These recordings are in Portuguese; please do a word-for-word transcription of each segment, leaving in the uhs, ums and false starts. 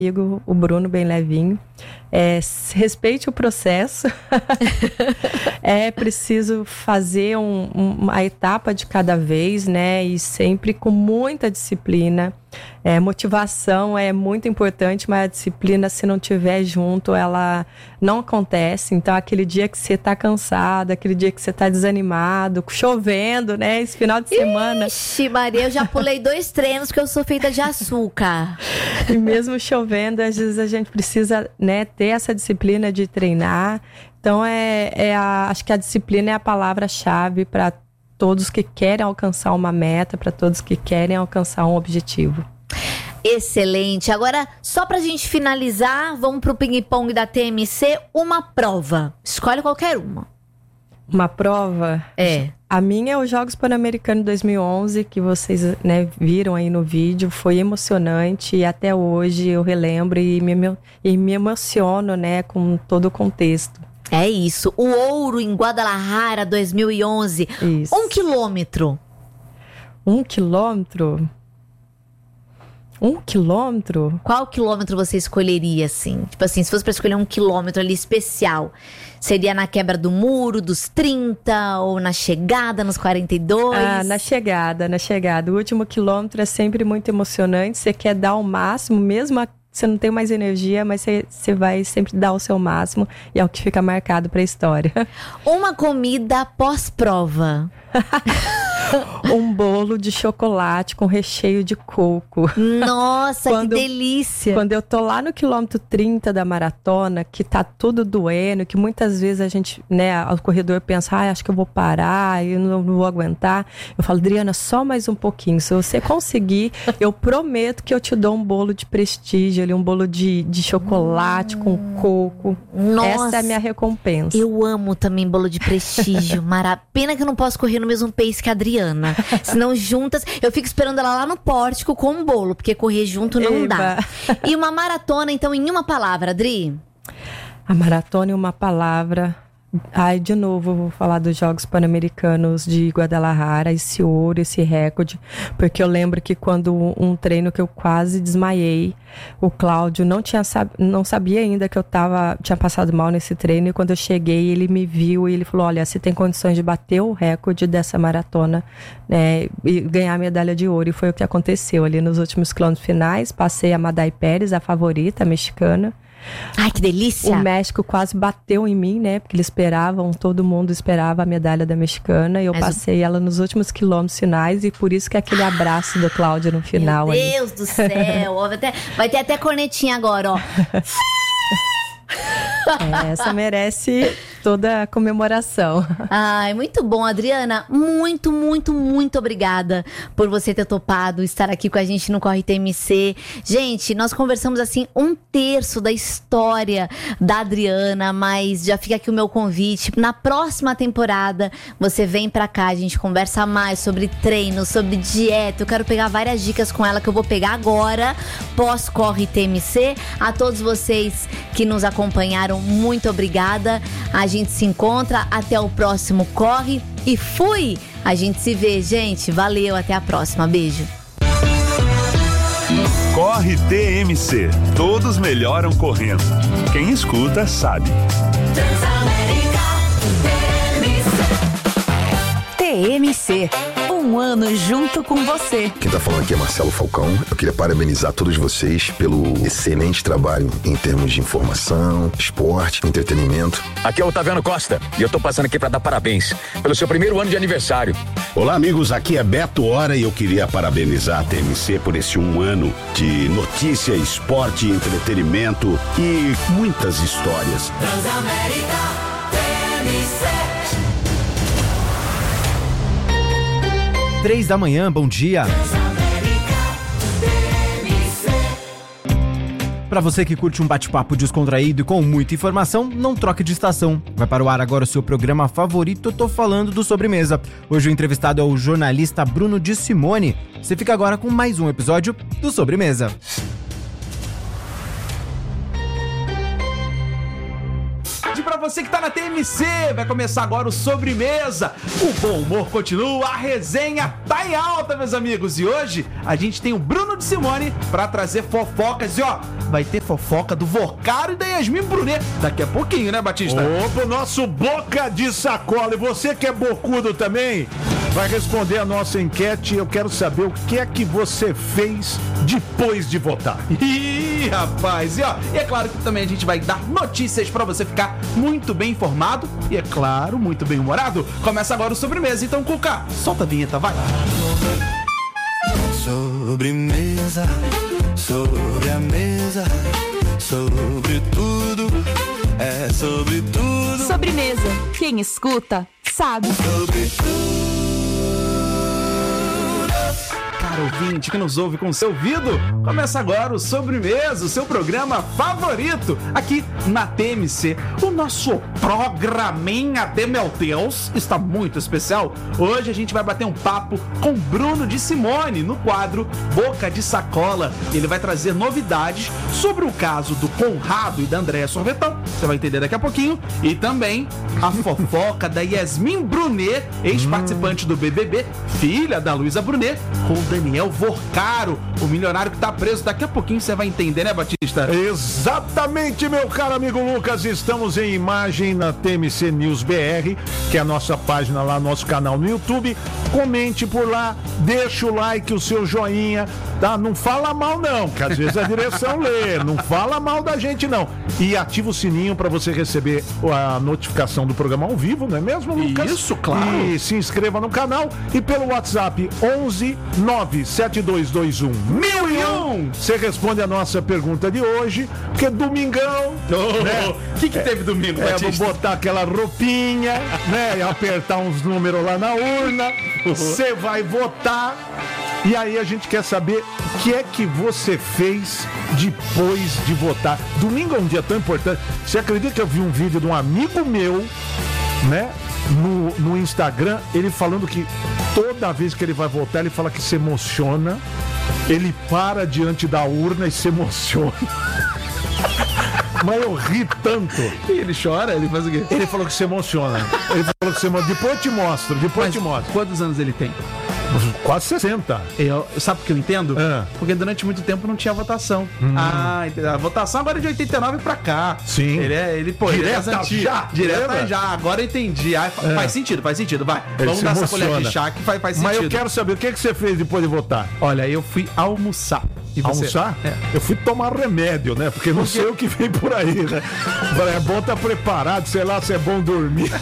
amigo, o Bruno bem levinho. É, respeite o processo. É preciso fazer um, um, uma etapa de cada vez, né? E sempre com muita disciplina. É, motivação é muito importante, mas a disciplina, se não tiver junto, ela não acontece. Então, aquele dia que você tá cansado, aquele dia que você tá desanimado, chovendo, né? Esse final de semana. Ixi, Maria, eu já pulei dois treinos porque eu sou feita de açúcar. E mesmo chovendo, às vezes a gente precisa, né, ter essa disciplina de treinar. Então, é, é a, acho que a disciplina é a palavra-chave para todos que querem alcançar uma meta, para todos que querem alcançar um objetivo. Excelente. Agora, só pra gente finalizar, vamos pro ping-pong da T M C. Uma prova. Escolhe qualquer uma. Uma prova? É. A minha é os Jogos Pan-Americanos dois mil e onze, que vocês, né, viram aí no vídeo. Foi emocionante e até hoje eu relembro e me, e me emociono, né, com todo o contexto. É isso. O ouro em Guadalajara dois mil e onze. Isso. Um quilômetro. Um quilômetro? Um quilômetro? Qual quilômetro você escolheria, assim? Tipo assim, se fosse pra escolher um quilômetro ali especial, seria na quebra do muro dos trinta ou na chegada nos quarenta e dois? Ah, na chegada, na chegada. O último quilômetro é sempre muito emocionante. Você quer dar o máximo, mesmo a você não tem mais energia, mas você, você vai sempre dar o seu máximo. E é o que fica marcado para a história. Uma comida pós-prova. Um bolo de chocolate com recheio de coco. Nossa, quando, que delícia! Quando eu tô lá no quilômetro trinta da maratona, que tá tudo doendo, que muitas vezes a gente, né, o corredor pensa, ah, acho que eu vou parar, eu não, não vou aguentar. Eu falo, Adriana, só mais um pouquinho. Se você conseguir, eu prometo que eu te dou um bolo de prestígio ali, um bolo de, de chocolate hum. com coco. Nossa, essa é a minha recompensa. Eu amo também bolo de prestígio. Mara... Pena que eu não posso correr no mesmo pace que a Adriana. Senão juntas, eu fico esperando ela lá no pórtico com um bolo, porque correr junto não Eba. dá. E uma maratona, então, em uma palavra, Adri? A maratona em uma palavra. Ai, de novo, eu vou falar dos Jogos Pan-Americanos de Guadalajara, esse ouro, esse recorde, porque eu lembro que quando um treino que eu quase desmaiei, o Cláudio não, tinha, não sabia ainda que eu tava, tinha passado mal nesse treino, e quando eu cheguei, ele me viu e ele falou, olha, você tem condições de bater o recorde dessa maratona, né, e ganhar a medalha de ouro, e foi o que aconteceu ali nos últimos quilômetros finais. Passei a Madai Pérez, a favorita, a mexicana. Ai, que delícia! O México quase bateu em mim, né? Porque eles esperavam, todo mundo esperava a medalha da mexicana. E eu Mas passei o... ela nos últimos quilômetros finais. E por isso que aquele abraço do Cláudio no final. Meu Deus ali. do céu! Vai ter, vai ter até cornetinha agora, ó. É, essa merece toda a comemoração. Ai, muito bom, Adriana. Muito, muito, muito obrigada por você ter topado estar aqui com a gente no Corre T M C. Gente, nós conversamos assim um terço da história da Adriana, mas já fica aqui o meu convite. Na próxima temporada, você vem pra cá, a gente conversa mais sobre treino, sobre dieta. Eu quero pegar várias dicas com ela que eu vou pegar agora, pós-Corre T M C. A todos vocês que nos acompanharam, muito obrigada. A gente se encontra, até o próximo Corre e fui! A gente se vê, gente. Valeu, até a próxima. Beijo. Corre T M C. Todos melhoram correndo. Quem escuta sabe. T M C. Um ano junto com você. Quem tá falando aqui é Marcelo Falcão. Eu queria parabenizar todos vocês pelo excelente trabalho em termos de informação, esporte, entretenimento. Aqui é o Otaviano Costa e eu tô passando aqui pra dar parabéns pelo seu primeiro ano de aniversário. Olá, amigos, aqui é Beto Hora e eu queria parabenizar a T M C por esse um ano de notícia, esporte, entretenimento e muitas histórias. Transamérica T M C. Três da manhã, bom dia. Para você que curte um bate-papo descontraído e com muita informação, não troque de estação. Vai para o ar agora o seu programa favorito, eu tô falando do Sobremesa. Hoje o entrevistado é o jornalista Bruno de Simone. Você fica agora com mais um episódio do tarde pra você que tá na T M C. Vai começar agora o Sobremesa. O bom humor continua, a resenha tá em alta, meus amigos. E hoje a gente tem o Bruno de Simone pra trazer fofocas. E ó, vai ter fofoca do Vocaro e da Yasmin Brunet daqui a pouquinho, né, Batista? Opa, o nosso Boca de Sacola. E você que é bocudo também, vai responder a nossa enquete. Eu quero saber o que é que você fez depois de votar. Ih, rapaz, e ó, e é claro que também a gente vai dar notícias pra você ficar muito bem informado e, é claro, muito bem humorado. Começa agora o Sobremesa, então, Cuca, solta a vinheta, vai. Sobremesa, sobre a mesa, sobre tudo, é sobre tudo. Sobremesa, quem escuta, sabe. Sobre tudo. Cara ouvinte que nos ouve com seu ouvido, começa agora o Sobremesa, o seu programa favorito aqui na T M C. O nosso programinha de meu Deus está muito especial. Hoje a gente vai bater um papo com Bruno de Simone no quadro Boca de Sacola. Ele vai trazer novidades sobre o caso do Conrado e da Andréa Sorvetão, você vai entender daqui a pouquinho, e também a fofoca da Yasmin Brunet, ex-participante do B B B, filha da Luísa Brunet, com o Daniel Vocaro, o milionário que tá preso. Daqui a pouquinho você vai entender, né, Batista? Exatamente, meu caro amigo Lucas. Estamos em imagem na T M C News B R, que é a nossa página lá, nosso canal no YouTube. Comente por lá, deixa o like, o seu joinha, tá? Não fala mal não, que às vezes a direção lê. Não fala mal da gente não. E ativa o sininho para você receber a notificação do programa ao vivo, não é mesmo, Lucas? Isso, claro. E se inscreva no canal e pelo WhatsApp onze nove sete dois dois um mil e um. Você responde a nossa pergunta de hoje, porque é domingão. O né? que, que teve domingo, É, Batista? vou botar aquela roupinha, né? E apertar uns números lá na urna. Você vai votar. E aí a gente quer saber o que é que você fez depois de votar. Domingo é um dia tão importante. Você acredita que eu vi um vídeo de um amigo meu, né? No, no Instagram, ele falando que toda vez que ele vai votar, ele fala que se emociona. Ele para diante da urna e se emociona. Mas eu ri tanto. E ele chora? Ele faz o quê? Ele falou que se emociona. Ele falou que se emociona. Depois eu te mostro, depois Mas eu te mostro. quantos anos ele tem? Quase sessenta. Eu, sabe por que eu entendo? É. Porque durante muito tempo não tinha votação. Hum. Ah, a votação agora é de oitenta e nove pra cá. Sim. Ele é, ele, pô, ele é Direta já. Direta Lembra? já. Agora eu entendi. Ah, É. Faz sentido, faz sentido. Vai. Ele Vamos se dar essa emociona. colher de chá que faz, faz sentido. Mas eu quero saber o que, é que você fez depois de votar. Olha, eu fui almoçar. E você? Almoçar? É. Eu fui tomar remédio, né? Porque não sei o que vem por aí, né? É bom estar preparado, sei lá se é bom dormir.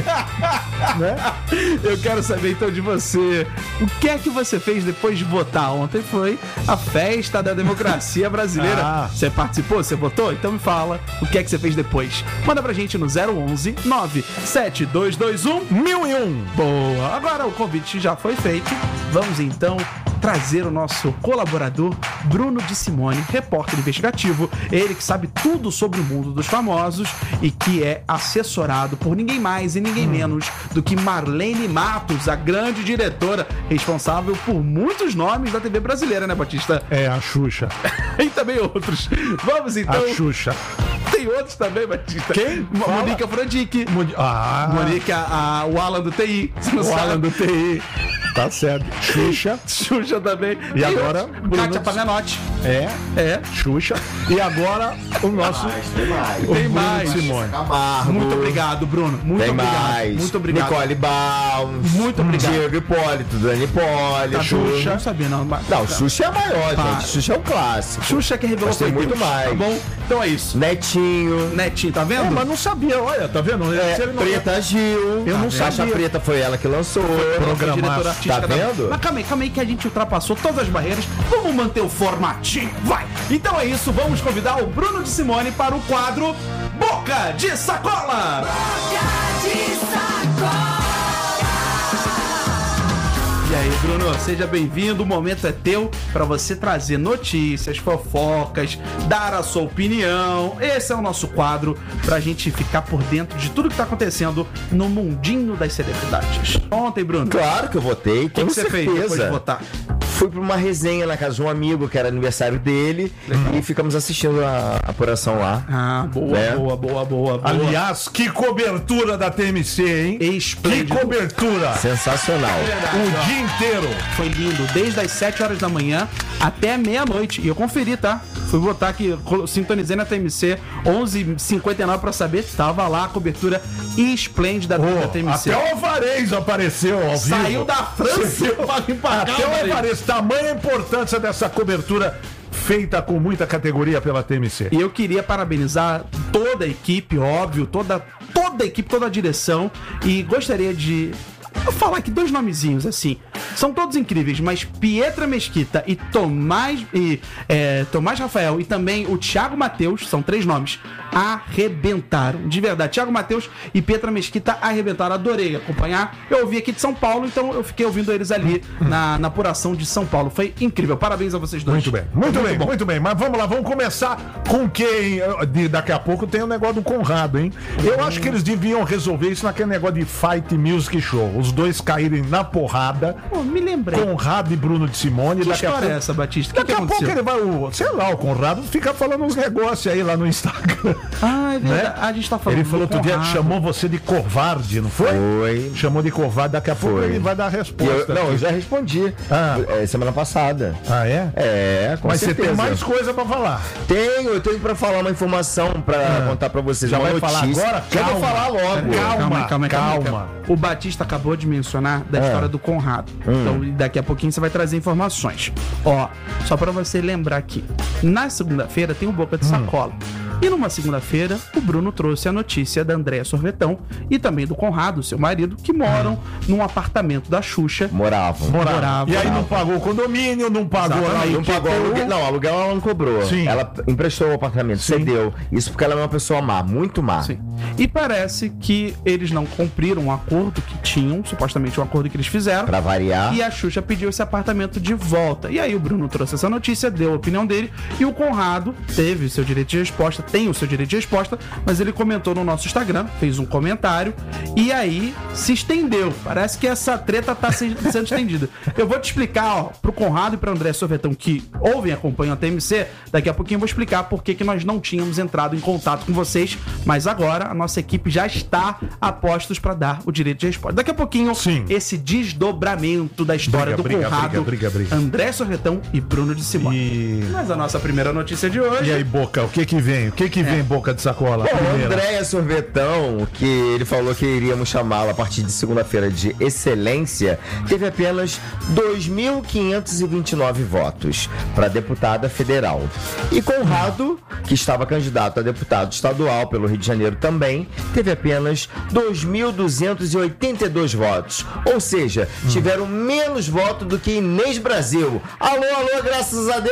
Né? Eu quero saber então de você. O que é que você fez depois de votar? Ontem foi a festa da democracia brasileira. Ah. Você participou? Você votou? Então me fala o que é que você fez depois. Manda pra gente no zero onze nove sete dois dois um mil e um. Boa! Agora o convite já foi feito. Vamos então trazer o nosso colaborador Bruno de Simone, repórter investigativo, ele que sabe tudo sobre o mundo dos famosos e que é assessorado por ninguém mais e ninguém hum. menos do que Marlene Matos, a grande diretora responsável por muitos nomes da T V brasileira, né, Batista? É, a Xuxa. E também outros. Vamos então. A Xuxa. Tem outros também, Batista. Quem? Mônica Frodique. Moni... Ah. Mônica, a, o Alan do T I. Você não o sabe? Alan do T I. Tá certo. Xuxa. Xuxa também. E, e agora? Kátia Paganotti. É. É. Xuxa. E agora o nosso. Tem mais. O Tem Bruno mais. Simone. Camargo. Muito obrigado, Bruno. Muito Tem obrigado. mais. Muito obrigado. Nicole Balms. Muito obrigado. Diego Hipólito, Dani Hipólito. A Xuxa. Não sabia, não. Mas... Não, Xuxa é a maior, Pá. gente. Xuxa é um clássico. Xuxa que revelou Mas tem foi muito Deus, mais. Tá bom? Então é isso. Netinho. Netinho, tá vendo? É, mas não sabia, olha, tá vendo? É, Se ele não- Preta Gil. Eu não Caixa sabia. Preta foi ela que lançou. Programaço. Diretora Tá artística da- vendo? Mas calma aí, calma aí que a gente ultrapassou todas as barreiras. Vamos manter o formatinho, vai! Então é isso, vamos convidar o Bruno de Simone para o quadro Boca de Sacola! Boca de Sacola! E aí, Bruno, seja bem-vindo. O momento é teu para você trazer notícias, fofocas, dar a sua opinião. Esse é o nosso quadro pra gente ficar por dentro de tudo que tá acontecendo no mundinho das celebridades. Ontem, Bruno, Claro que eu votei, o que, com que você certeza. fez depois de votar? fui pra uma resenha na casa de um amigo, que era aniversário dele, Legal. e ficamos assistindo a apuração lá. Ah, boa, né? boa, boa, boa, boa. Aliás, que cobertura da T M C, hein? Esplêndido. Que cobertura! Sensacional. É verdade, o ó. dia inteiro. Foi lindo, desde as sete horas da manhã até meia-noite. E eu conferi, tá? Fui botar aqui, sintonizei na T M C onze e cinquenta e nove pra saber que tava lá a cobertura esplêndida oh, da T M C. Até o Alvarez apareceu ao vivo. Saiu da França pra vir pra cá. Até o Alvarez, tamanha importância dessa cobertura feita com muita categoria pela T M C. E eu queria parabenizar toda a equipe, óbvio, toda, toda a equipe, toda a direção. E gostaria de vou falar aqui dois nomezinhos, assim. São todos incríveis, mas Pietra Mesquita e Tomás, e, é, Tomás Rafael e também o Thiago Matheus, são três nomes, arrebentaram. De verdade, Thiago Matheus e Pietra Mesquita arrebentaram. Adorei acompanhar. Eu ouvi aqui de São Paulo, então eu fiquei ouvindo eles ali na, na apuração de São Paulo. Foi incrível. Parabéns a vocês dois. Muito bem, muito, muito bem, bom. muito bem. Mas vamos lá, vamos começar com quem? De, daqui a pouco tem o negócio do Conrado, hein? Eu hum. acho que eles deviam resolver isso naquele negócio de Fight Music Show. Os dois caírem na porrada. Pô, me lembrei. Conrado e Bruno de Simone. Que daqui história a pouco, é essa, Batista? Daqui que a que pouco ele vai, o, sei lá, o Conrado fica falando uns negócios aí lá no Instagram. Ah, é verdade. Né? A gente tá falando Ele falou outro dia, chamou você de covarde, não foi? Foi. Chamou de covarde, daqui a pouco Foi. ele vai dar a resposta. Eu, não, eu já respondi. Ah. É, semana passada. Ah, é? É, com Mas certeza. você tem mais coisa pra falar. Tenho, eu tenho pra falar uma informação pra Ah. contar pra vocês. Já uma vai notícia. falar agora? Já Calma. vou falar logo. Calma, calma, calma, calma, calma. O Batista acabou de mencionar da Ah. história do Conrado. Hum. Então, daqui a pouquinho você vai trazer informações. Ó, só pra você lembrar aqui. Na segunda-feira tem o Boca de Sacola. E numa segunda-feira, o Bruno trouxe a notícia da Andréa Sorvetão e também do Conrado, seu marido, que moram num apartamento da Xuxa. Moravam. Morava. Morava, E aí morava. não pagou o condomínio, não pagou lá Exatamente. o Não pagou aluguel. Não, aluguel ela não cobrou. Sim. Ela emprestou o apartamento, Sim. cedeu. Isso porque ela é uma pessoa má, muito má. Sim. E parece que eles não cumpriram um acordo que tinham, supostamente um acordo que eles fizeram. Pra variar. E a Xuxa pediu esse apartamento de volta. E aí o Bruno trouxe essa notícia, deu a opinião dele. E o Conrado teve o seu direito de resposta, tem o seu direito de resposta, mas ele comentou no nosso Instagram, fez um comentário. E aí se estendeu. Parece que essa treta tá se- sendo estendida. Eu vou te explicar, ó, pro Conrado e pra André Sorvetão, que ouvem e acompanham a T M C. Daqui a pouquinho eu vou explicar por que que nós não tínhamos entrado em contato com vocês. Mas agora a nossa equipe já está a postos pra dar o direito de resposta. Daqui a pouquinho, Sim. esse desdobramento da história Briga, do briga, Conrado, briga, briga, briga. André Sorvetão e Bruno de Simone. E... Mas a nossa primeira notícia de hoje... E aí, Boca, o que que vem? O que que vem, Boca de Sacola? Bom, Primeira. Andréa Sorvetão, que ele falou que iríamos chamá-la a partir de segunda-feira de Excelência, teve apenas dois mil quinhentos e vinte e nove votos para deputada federal. E Conrado, que estava candidato a deputado estadual pelo Rio de Janeiro também, teve apenas dois mil duzentos e oitenta e dois votos. Ou seja, tiveram menos votos do que Inês Brasil. Alô, alô, graças a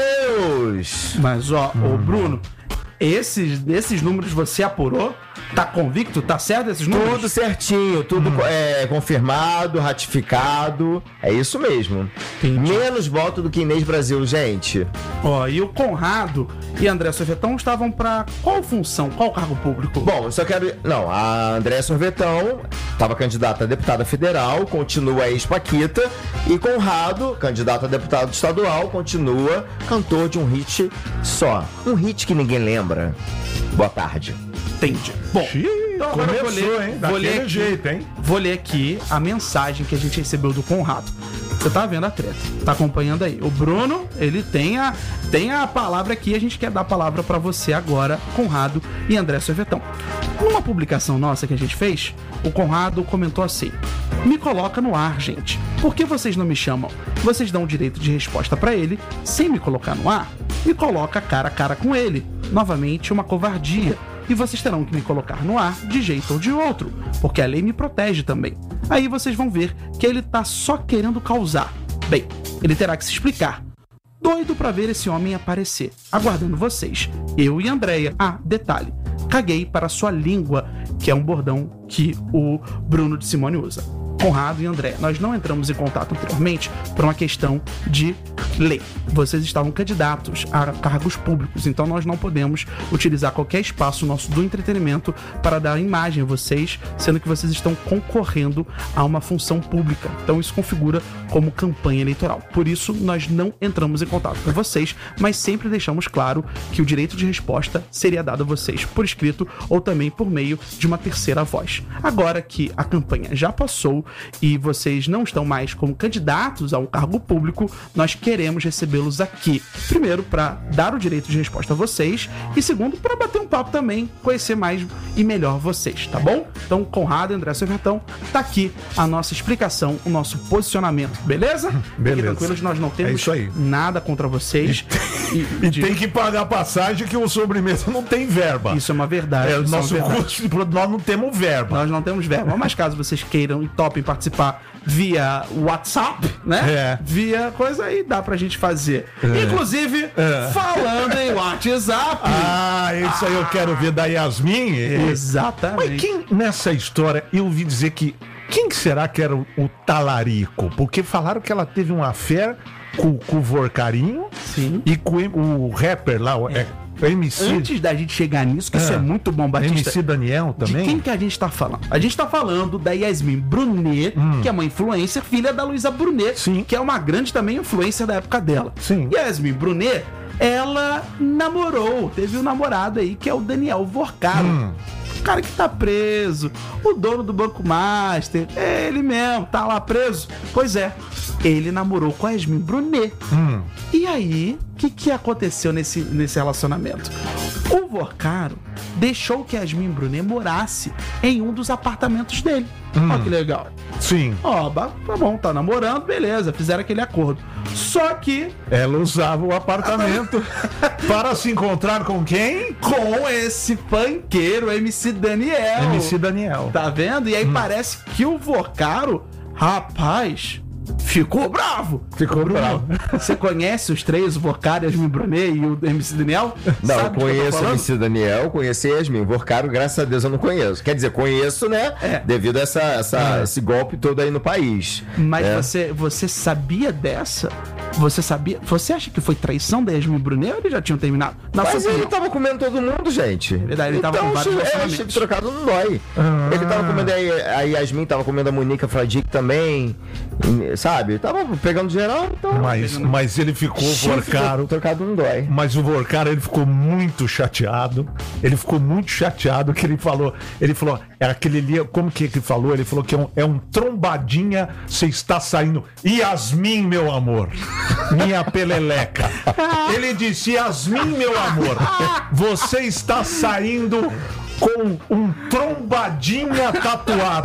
Deus! Mas, ó, ô Bruno, esses, esses números você apurou? Tá convicto? Tá certo esses números? Tudo certinho, tudo é, confirmado, ratificado. É isso mesmo. Entendi. Menos voto do que Inês Brasil, gente. Ó, e o Conrado e André Sorvetão estavam pra qual função? Qual cargo público? Bom, eu só quero... Não, a Andréa Sorvetão estava candidata a deputada federal, continua ex-Paquita. E Conrado, candidato a deputado estadual, continua cantor de um hit só. Um hit que ninguém lembra. Boa tarde. Entendi. Bom, então agora eu vou Começou, ler, hein? vou ler Daquele aqui, jeito, hein? Vou ler aqui a mensagem que a gente recebeu do Conrado. Você tá vendo a treta, tá acompanhando aí. O Bruno, ele tem a, tem a palavra aqui, a gente quer dar a palavra pra você agora, Conrado e André Sorvetão. Numa publicação nossa que a gente fez, o Conrado comentou assim: me coloca no ar, gente. Por que vocês não me chamam? Vocês dão o direito de resposta pra ele sem me colocar no ar? Me coloca cara a cara com ele. Novamente, uma covardia. E vocês terão que me colocar no ar de jeito ou de outro, porque a lei me protege também. Aí vocês vão ver que ele tá só querendo causar. Bem, ele terá que se explicar. Doido pra ver esse homem aparecer, aguardando vocês, eu e Andréia. Ah, detalhe, caguei para sua língua, que é um bordão que o Bruno de Simone usa. Conrado e André, nós não entramos em contato anteriormente por uma questão de lei. Vocês estavam candidatos a cargos públicos, então nós não podemos utilizar qualquer espaço nosso do entretenimento para dar imagem a vocês, sendo que vocês estão concorrendo a uma função pública. Então isso configura como campanha eleitoral. Por isso, nós não entramos em contato com vocês, mas sempre deixamos claro que o direito de resposta seria dado a vocês por escrito ou também por meio de uma terceira voz. Agora que a campanha já passou e vocês não estão mais como candidatos a um cargo público, nós queremos recebê-los aqui. Primeiro, para dar o direito de resposta a vocês e segundo, para bater um papo também, conhecer mais e melhor vocês, tá bom? Então, Conrado e André Silvertão, tá aqui a nossa explicação, o nosso posicionamento, beleza? Beleza. Fiquem tranquilos, nós não temos É isso aí. nada contra vocês. E, e tem que pagar a passagem que o sobremesa não tem verba. Isso é uma verdade. É, o isso nosso é uma verdade. custo de produto, nós não temos verba. Nós não temos verba, mas caso vocês queiram e topem participar via WhatsApp, né? É. Via coisa aí, dá pra gente fazer. É. Inclusive, É. falando em WhatsApp. Ah, isso aí eu quero ver da Yasmin. Exatamente. Mas quem nessa história, eu ouvi dizer que quem que será que era o, o talarico? Porque falaram que ela teve uma fé com, com o Vorcarinho. Sim. E com o, o rapper lá, o, é. o M C. Antes da gente chegar nisso, que isso é muito bom, Batista. M C Daniel também. De quem que a gente tá falando? A gente tá falando da Yasmin Brunet, Hum. que é uma influencer, filha da Luísa Brunet, Sim. que é uma grande também influencer da época dela. Sim. E a Yasmin Brunet, ela namorou, teve um namorado aí, que é o Daniel Vorcaro. Hum. O cara que tá preso, o dono do Banco Master, é ele mesmo, tá lá preso. Pois é, ele namorou com a Yasmin Brunet. Hum. E aí, o que, que aconteceu nesse, nesse relacionamento? O Vorcaro deixou que a Yasmin Brunet morasse em um dos apartamentos dele. Hum. Olha que legal. Sim. Ó, ba- tá bom, tá namorando, beleza, fizeram aquele acordo. Só que Ela usava o apartamento para se encontrar com quem? com esse funkeiro, M C Daniel. M C Daniel. Tá vendo? E aí parece que o Vorcaro, rapaz, ficou bravo. Ficou Bruno, bravo. Você conhece os três, o Vorcaro, Yasmin Brunet e o M C Daniel? Não, Sabe eu do que eu tô conheço o falando? M C Daniel, conheci Yasmin. Vorcaro, graças a Deus, eu não conheço. Quer dizer, conheço, né? É. Devido a essa, essa- É. esse golpe todo aí no país. Mas É. você, você sabia dessa? Você sabia? Você acha que foi traição da Yasmin Brunet ou eles já tinham terminado? Na Mas sua ele opinião. tava comendo todo mundo, gente. Verdade, ele tava então, com vários é, relacionamentos. chifre trocado não dói. Ah. Ele tava comendo a, a Yasmin, tava comendo a Monica Fradique também. Sabe? Tava pegando geral, então. Mas, mas ele ficou Chifre Vorcaro. trocado não dói. Mas o Vorcaro, ele ficou muito chateado. Ele ficou muito chateado que ele falou. Ele falou, é aquele ali, como que ele falou? Ele falou que é um, é um trombadinha, você está saindo. Yasmin, meu amor. Minha peleleca. Ele disse, Yasmin, meu amor, você está saindo com um trombadinha tatuado.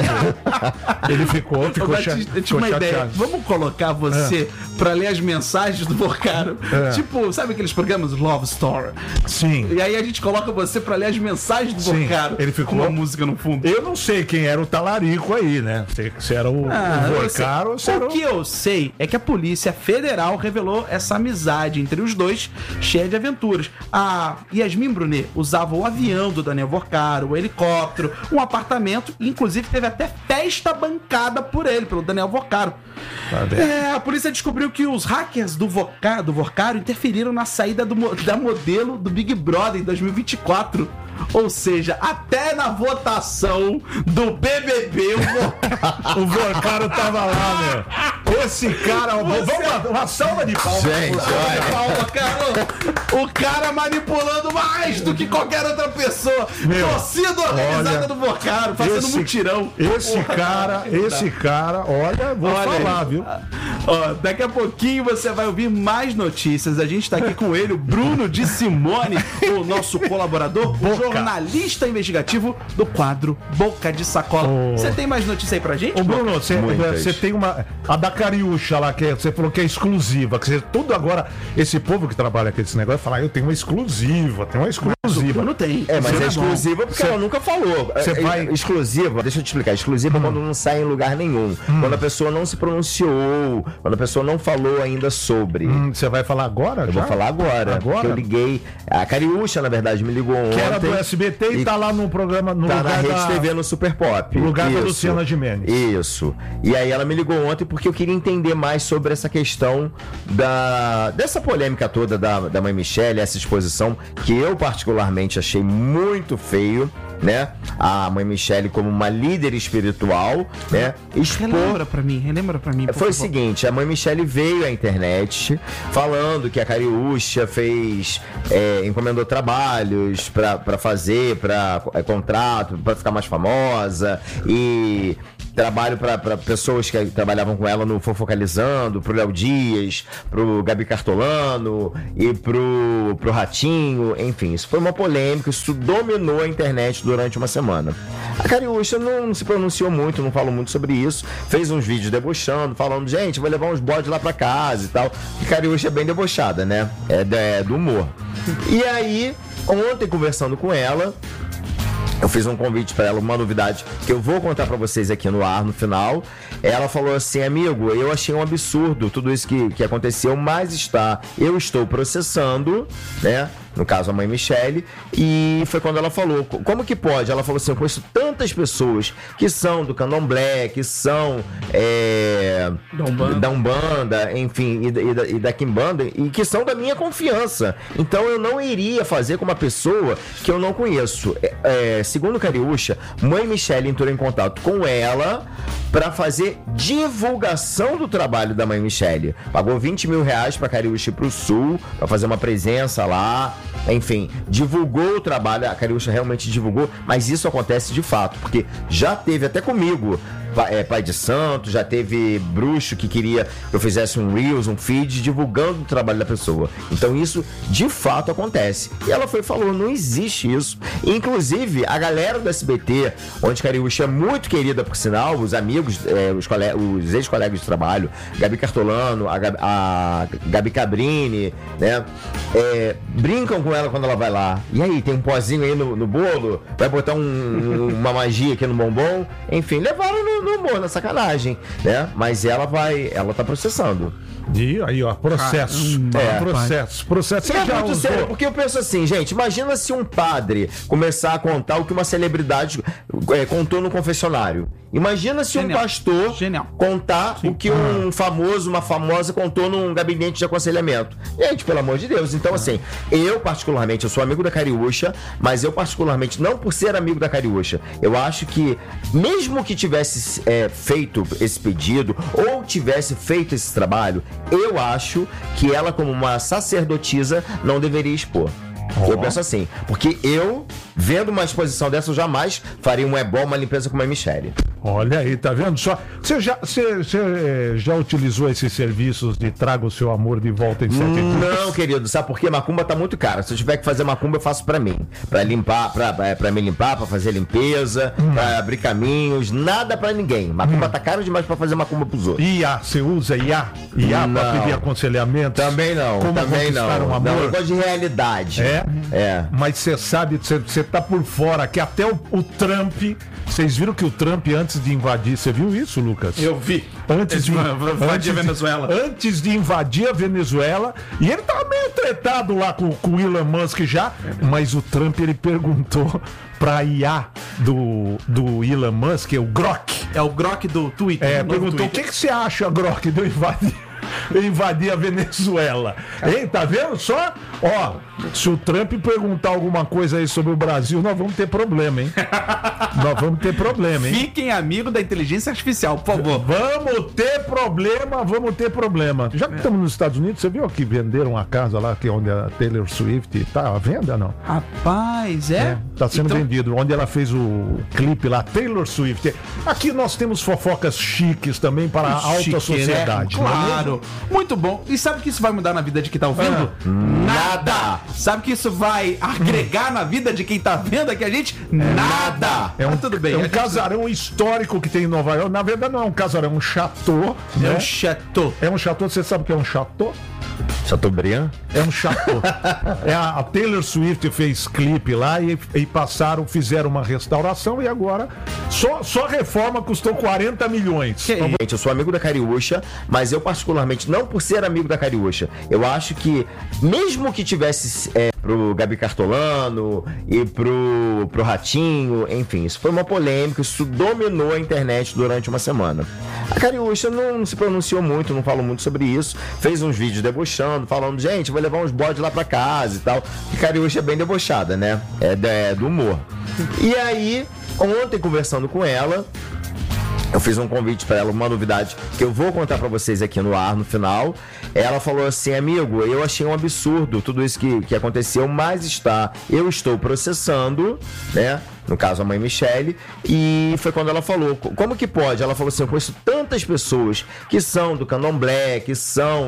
Ele ficou, Ô, ficou, cha- Batista, eu tive ficou uma ideia. chateado. Vamos colocar você pra ler as mensagens do Vorcaro. É. Tipo, sabe aqueles programas Love Story? Sim. E aí a gente coloca você pra ler as mensagens do Sim, Vorcaro. ele ficou- com uma música no fundo. Eu não sei quem era o talarico aí, né? Se, se era o, Ah, o eu Vorcaro ou se sei. era O que eu sei é que a Polícia Federal revelou essa amizade entre os dois, cheia de aventuras. A Yasmin Brunet usava o avião do Daniel Vorcaro, o helicóptero, um apartamento, e inclusive teve até festa bancada por ele, pelo Daniel Vorcaro. Tá bem. É, a polícia descobriu que os hackers do, Voca, do Vorcaro interferiram na saída do mo- da modelo do Big Brother em dois mil e vinte e quatro. Ou seja, até na votação do B B B, o Vorcaro... O Vorcaro tava lá, meu. Esse cara, vamos lá, uma salva de palmas. Gente, olha. Calma, cara. O cara manipulando mais do que qualquer outra pessoa. Meu, Torcida organizada olha, do Vorcaro, fazendo esse- mutirão. Esse Porra, cara, esse cara, olha, vou Olha falar, aí. viu? Ó, daqui a pouquinho você vai ouvir mais notícias. A gente tá aqui com ele, o Bruno de Simone, o nosso colaborador, o jornalista investigativo do quadro Boca de Sacola. Ô. Você tem mais notícia aí pra gente? Ô, Bruno, você, Muitas. você tem uma. A da, Cariúcha lá, que você falou que é exclusiva, que você, tudo agora, esse povo que trabalha com esse negócio, fala, eu tenho uma exclusiva, tem uma exclusiva. Não tem. É, mas Você é é exclusiva porque Você- ela nunca falou. Você É, vai- é, exclusiva, deixa eu te explicar. Exclusiva é quando não sai em lugar nenhum. Quando a pessoa não se pronunciou, quando a pessoa não falou ainda sobre. Hum, você vai falar agora? Eu já? vou falar agora. Agora? Porque eu liguei. A Cariúcha, na verdade, me ligou ontem. Que era do S B T e, tá lá no programa, no Tá na lugar Rede da... T V no Super Pop. No lugar da Isso. Luciana Gimenez. Isso. E aí ela me ligou ontem porque eu queria entender mais sobre essa questão da dessa polêmica toda da, da mãe Michele, essa exposição que eu particularmente achei muito feio, né? A mãe Michele como uma líder espiritual, né? Expor... Relembra pra mim, relembra pra mim. por Foi o favor. seguinte, a mãe Michele veio à internet falando que a Cariúcha fez, é, encomendou trabalhos pra, pra fazer, pra é, contrato, pra ficar mais famosa e trabalho pra, pra pessoas que trabalhavam com ela no Fofocalizando, pro Léo Dias, pro Gabi Cartolano e pro, pro Ratinho, enfim, isso foi uma polêmica, isso dominou a internet durante uma semana. A Cariúcha não se pronunciou muito, não falou muito sobre isso, fez uns vídeos debochando, falando, gente, vou levar uns bodes lá pra casa e tal. E Cariúcha é bem debochada, né? É, da- é do humor. E aí, ontem conversando com ela, eu fiz um convite pra ela, uma novidade que eu vou contar pra vocês aqui no ar no final. Ela falou assim, amigo, eu achei um absurdo tudo isso que, que aconteceu, mas está, eu estou processando, né? No caso, a mãe Michele, e foi quando ela falou, como que pode? Ela falou assim, eu conheço tantas pessoas que são do candomblé, que são é, Da Umbanda. da Umbanda, enfim, e da, e, da, e da Quimbanda, e que são da minha confiança. Então eu não iria fazer com uma pessoa que eu não conheço. É, é, segundo Cariúcha, mãe Michele entrou em contato com ela para fazer divulgação do trabalho da mãe Michele. Pagou vinte mil reais pra Cariúcha ir pro Sul, para fazer uma presença lá. Enfim, divulgou o trabalho, a Cariúcha realmente divulgou, mas isso acontece de fato, porque já teve até comigo, pa- é, pai de santo, já teve bruxo que queria que eu fizesse um Reels, um feed, divulgando o trabalho da pessoa. Então isso de fato acontece. E ela foi e falou, não existe isso. Inclusive, a galera do S B T, onde Cariúcha é muito querida, por sinal, os amigos, é, os, cole- os ex-colegas de trabalho, Gabi Cartolano, a Gabi, a Gabi Cabrini, né? É, brincam com ela quando ela vai lá. E aí, tem um pozinho aí no, no bolo? Vai botar um- uma magia aqui no bombom? Enfim, levaram no, no humor, na sacanagem, né? Mas ela vai, ela tá processando. E aí, ó, processo. Ah, é, é, processo, processo. É Você já muito usou- sério, porque eu penso assim, gente, imagina se um padre começar a contar o que uma celebridade é, contou no confessionário. Imagina se Genial. um pastor Genial. contar o que um famoso, uma famosa contou num gabinete de aconselhamento. Gente, pelo amor de Deus. Então, assim, eu particularmente, eu sou amigo da Cariúcha, mas eu particularmente, não por ser amigo da Cariúcha, eu acho que, mesmo que tivesse é, feito esse pedido, ou tivesse feito esse trabalho, eu acho que ela, como uma sacerdotisa, não deveria expor. Oh. Eu penso assim, porque eu, vendo uma exposição dessa, eu jamais faria um ebó, uma limpeza com uma Michele. Olha aí, tá vendo só? Você já, você, você, eh, já utilizou esses serviços de traga o seu amor de volta em sete dias? Não, querido, sabe por quê? Macumba tá muito cara. Se eu tiver que fazer macumba, eu faço pra mim. Pra limpar, pra, é, pra me limpar, pra fazer limpeza, pra abrir caminhos, nada pra ninguém. Macumba tá caro demais pra fazer macumba pros outros. I A, você usa I A? I A pra Não. pedir aconselhamento? Também não, Como também conquistar não. um amor? Não, eu gosto de realidade. É? É. Mas você sabe, você, você tá por fora, que até o, o Trump. Vocês viram que o Trump, antes de invadir, você viu isso, Lucas? Eu vi. Antes de, Invadir antes a Venezuela. De, antes de invadir a Venezuela, e ele tava meio tretado lá com, com o Elon Musk já, mas o Trump ele perguntou pra I A do, do Elon Musk, o Grok. É o Grok do Twitter. É, do perguntou: o Twitter. que, que você acha, Grok, de eu invadir, eu invadir a Venezuela? Hein, tá vendo só? Ó, se o Trump perguntar alguma coisa aí sobre o Brasil, nós vamos ter problema, hein? Nós vamos ter problema, hein? Fiquem amigos da inteligência artificial, por favor. Vamos ter problema, vamos ter problema. Já que estamos nos Estados Unidos, você viu que venderam a casa lá, que é onde a Taylor Swift tá à venda, não? Rapaz, é? Tá sendo Então- vendido, onde ela fez o clipe lá, Taylor Swift. Aqui nós temos fofocas chiques também para a alta Chique, sociedade. né? não é mesmo? Claro. Muito bom. E sabe o que isso vai mudar na vida de quem tá ouvindo? Ah. Nada! Sabe que isso vai agregar na vida de quem tá vendo aqui a gente? Nada! É um, Mas tudo bem. é um a gente- casarão histórico que tem em Nova York. Na verdade, não é um casarão, é um chateau. É né? um chateau. É um chateau, você sabe o que é um chateau? Chateaubriand? É um chateau. é a, a Taylor Swift fez clipe lá e, e passaram, fizeram uma restauração e agora só, só a reforma custou quarenta milhões. Gente, eu sou amigo da Cariúcha, mas eu particularmente, não por ser amigo da Cariúcha, eu acho que, mesmo que tivesse é, pro Gabi Cartolano e pro, pro Ratinho, enfim, isso foi uma polêmica, isso dominou a internet durante uma semana. A Cariúcha não, não se pronunciou muito, não falou muito sobre isso, fez uns vídeos debochando, falando, gente, vou levar uns bodes lá pra casa e tal. E Cariúcha é bem debochada, né? É, da- é do humor. E aí, ontem, conversando com ela, eu fiz um convite pra ela, uma novidade que eu vou contar pra vocês aqui no ar, no final. Ela falou assim, amigo, eu achei um absurdo tudo isso que, que aconteceu, mas está, eu estou processando, né? No caso, a mãe Michele, e foi quando ela falou, como que pode? Ela falou assim, eu conheço tantas pessoas que são do Candomblé, que são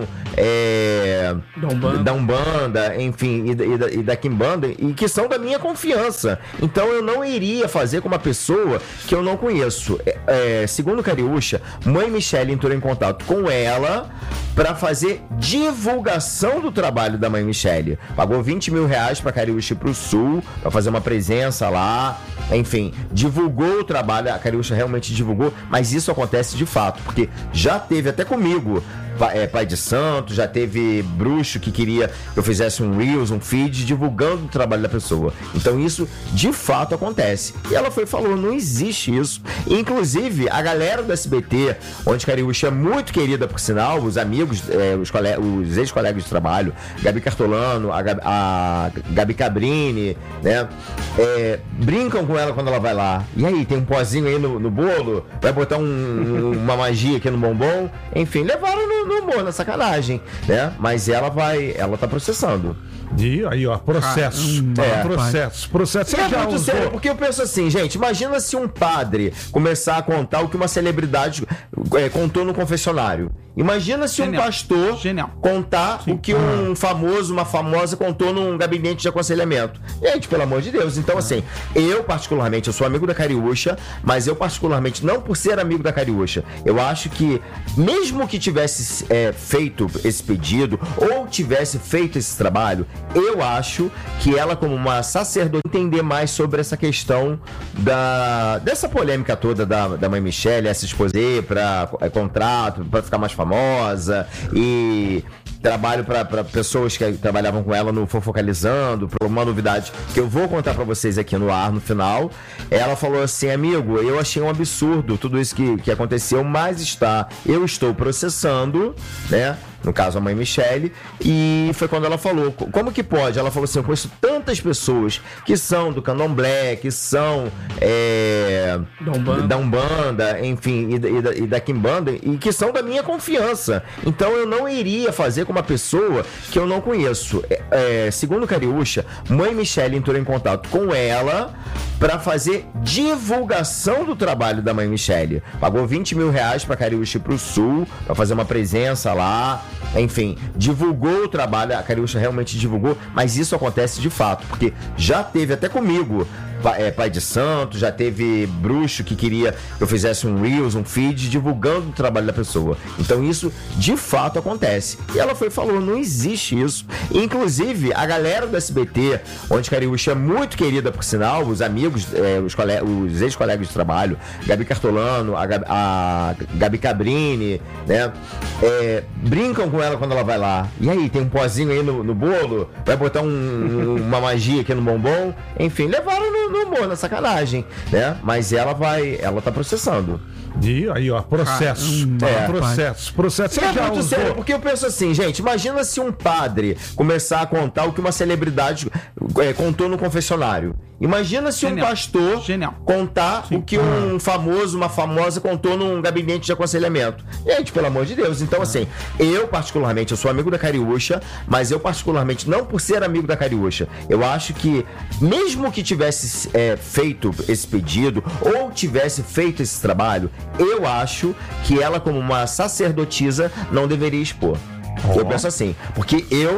é, Da Umbanda. da Umbanda, enfim, e da, e, da, e da Quimbanda, e que são da minha confiança. Então eu não iria fazer com uma pessoa que eu não conheço. É, é, segundo Cariúcha, mãe Michele entrou em contato com ela para fazer divulgação do trabalho da mãe Michele. Pagou vinte mil reais para Cariúcha ir pro Sul, para fazer uma presença lá. Enfim, divulgou o trabalho, a Cariúcha realmente divulgou, mas isso acontece de fato, porque já teve até comigo, pa- é, pai de santo, já teve bruxo que queria que eu fizesse um Reels, um feed, divulgando o trabalho da pessoa. Então isso de fato acontece. E ela foi e falou, não existe isso. Inclusive, a galera do S B T, onde Cariúcha é muito querida, por sinal, os amigos, é, os, cole- os ex-colegas de trabalho, Gabi Cartolano, a Gabi, a Gabi Cabrini, né? É, brincam com ela quando ela vai lá. E aí, tem um pozinho aí no, no bolo? Vai botar um- uma magia aqui no bombom? Enfim, levaram no, no humor, na sacanagem, né? Mas ela vai, ela tá processando. E aí, ó, processo. Caramba, é, rapaz. processo. Processo. É Você já muito usou- sério, porque eu penso assim, gente, imagina se um padre começar a contar o que uma celebridade é, contou no confessionário. Imagina se Genial. um pastor Genial. contar o que um famoso, uma famosa contou num gabinete de aconselhamento. Gente, pelo amor de Deus. Então, assim, eu particularmente, eu sou amigo da Cariúcha, mas eu particularmente, não por ser amigo da Cariúcha, eu acho que, mesmo que tivesse é, feito esse pedido, ou tivesse feito esse trabalho, eu acho que ela, como uma sacerdotisa, entender mais sobre essa questão da, dessa polêmica toda da, da mãe Michele, essa exposé para é, contrato, para ficar mais famosa, e trabalho para pessoas que trabalhavam com ela no Fofocalizando, por uma novidade que eu vou contar para vocês aqui no ar, no final. Ela falou assim, amigo, eu achei um absurdo tudo isso que, que aconteceu, mas está, eu estou processando, né? No caso, a mãe Michele, e foi quando ela falou, como que pode? Ela falou assim, eu conheço tantas pessoas que são do Candomblé, que são é, Da Umbanda. da Umbanda, enfim, e da, e, da, e da Quimbanda, e que são da minha confiança. Então eu não iria fazer com uma pessoa que eu não conheço. É, é, segundo Cariúcha, mãe Michele entrou em contato com ela para fazer divulgação do trabalho da mãe Michele. Pagou vinte mil reais para Cariúcha ir pro Sul, para fazer uma presença lá. Enfim, divulgou o trabalho, a Cariúcha realmente divulgou, mas isso acontece de fato, porque já teve até comigo, pa- é, pai de santo, já teve bruxo que queria que eu fizesse um Reels, um feed, divulgando o trabalho da pessoa. Então isso de fato acontece. E ela foi e falou, não existe isso. Inclusive, a galera do S B T, onde Cariúcha é muito querida, por sinal, os amigos, é, os, cole- os ex-colegas de trabalho, Gabi Cartolano, a Gabi, a Gabi Cabrini, né? É, brincam com ela quando ela vai lá. E aí, tem um pozinho aí no, no bolo? Vai botar um- uma magia aqui no bombom? Enfim, levaram no, no humor, na sacanagem, né? Mas ela vai, ela tá processando. E aí, ó, processo. Caramba, é, rapaz. processo. Processo. Você É já muito usou- sério, porque eu penso assim, gente, imagina se um padre começar a contar o que uma celebridade é, contou no confessionário. Imagina se Genial. um pastor Genial. contar o que um famoso, uma famosa contou num gabinete de aconselhamento. Gente, pelo amor de Deus. Então, assim, eu particularmente, eu sou amigo da Cariúcha, mas eu particularmente, não por ser amigo da Cariúcha, eu acho que, mesmo que tivesse é, feito esse pedido, ou tivesse feito esse trabalho, eu acho que ela, como uma sacerdotisa, não deveria expor. Eu penso assim, porque eu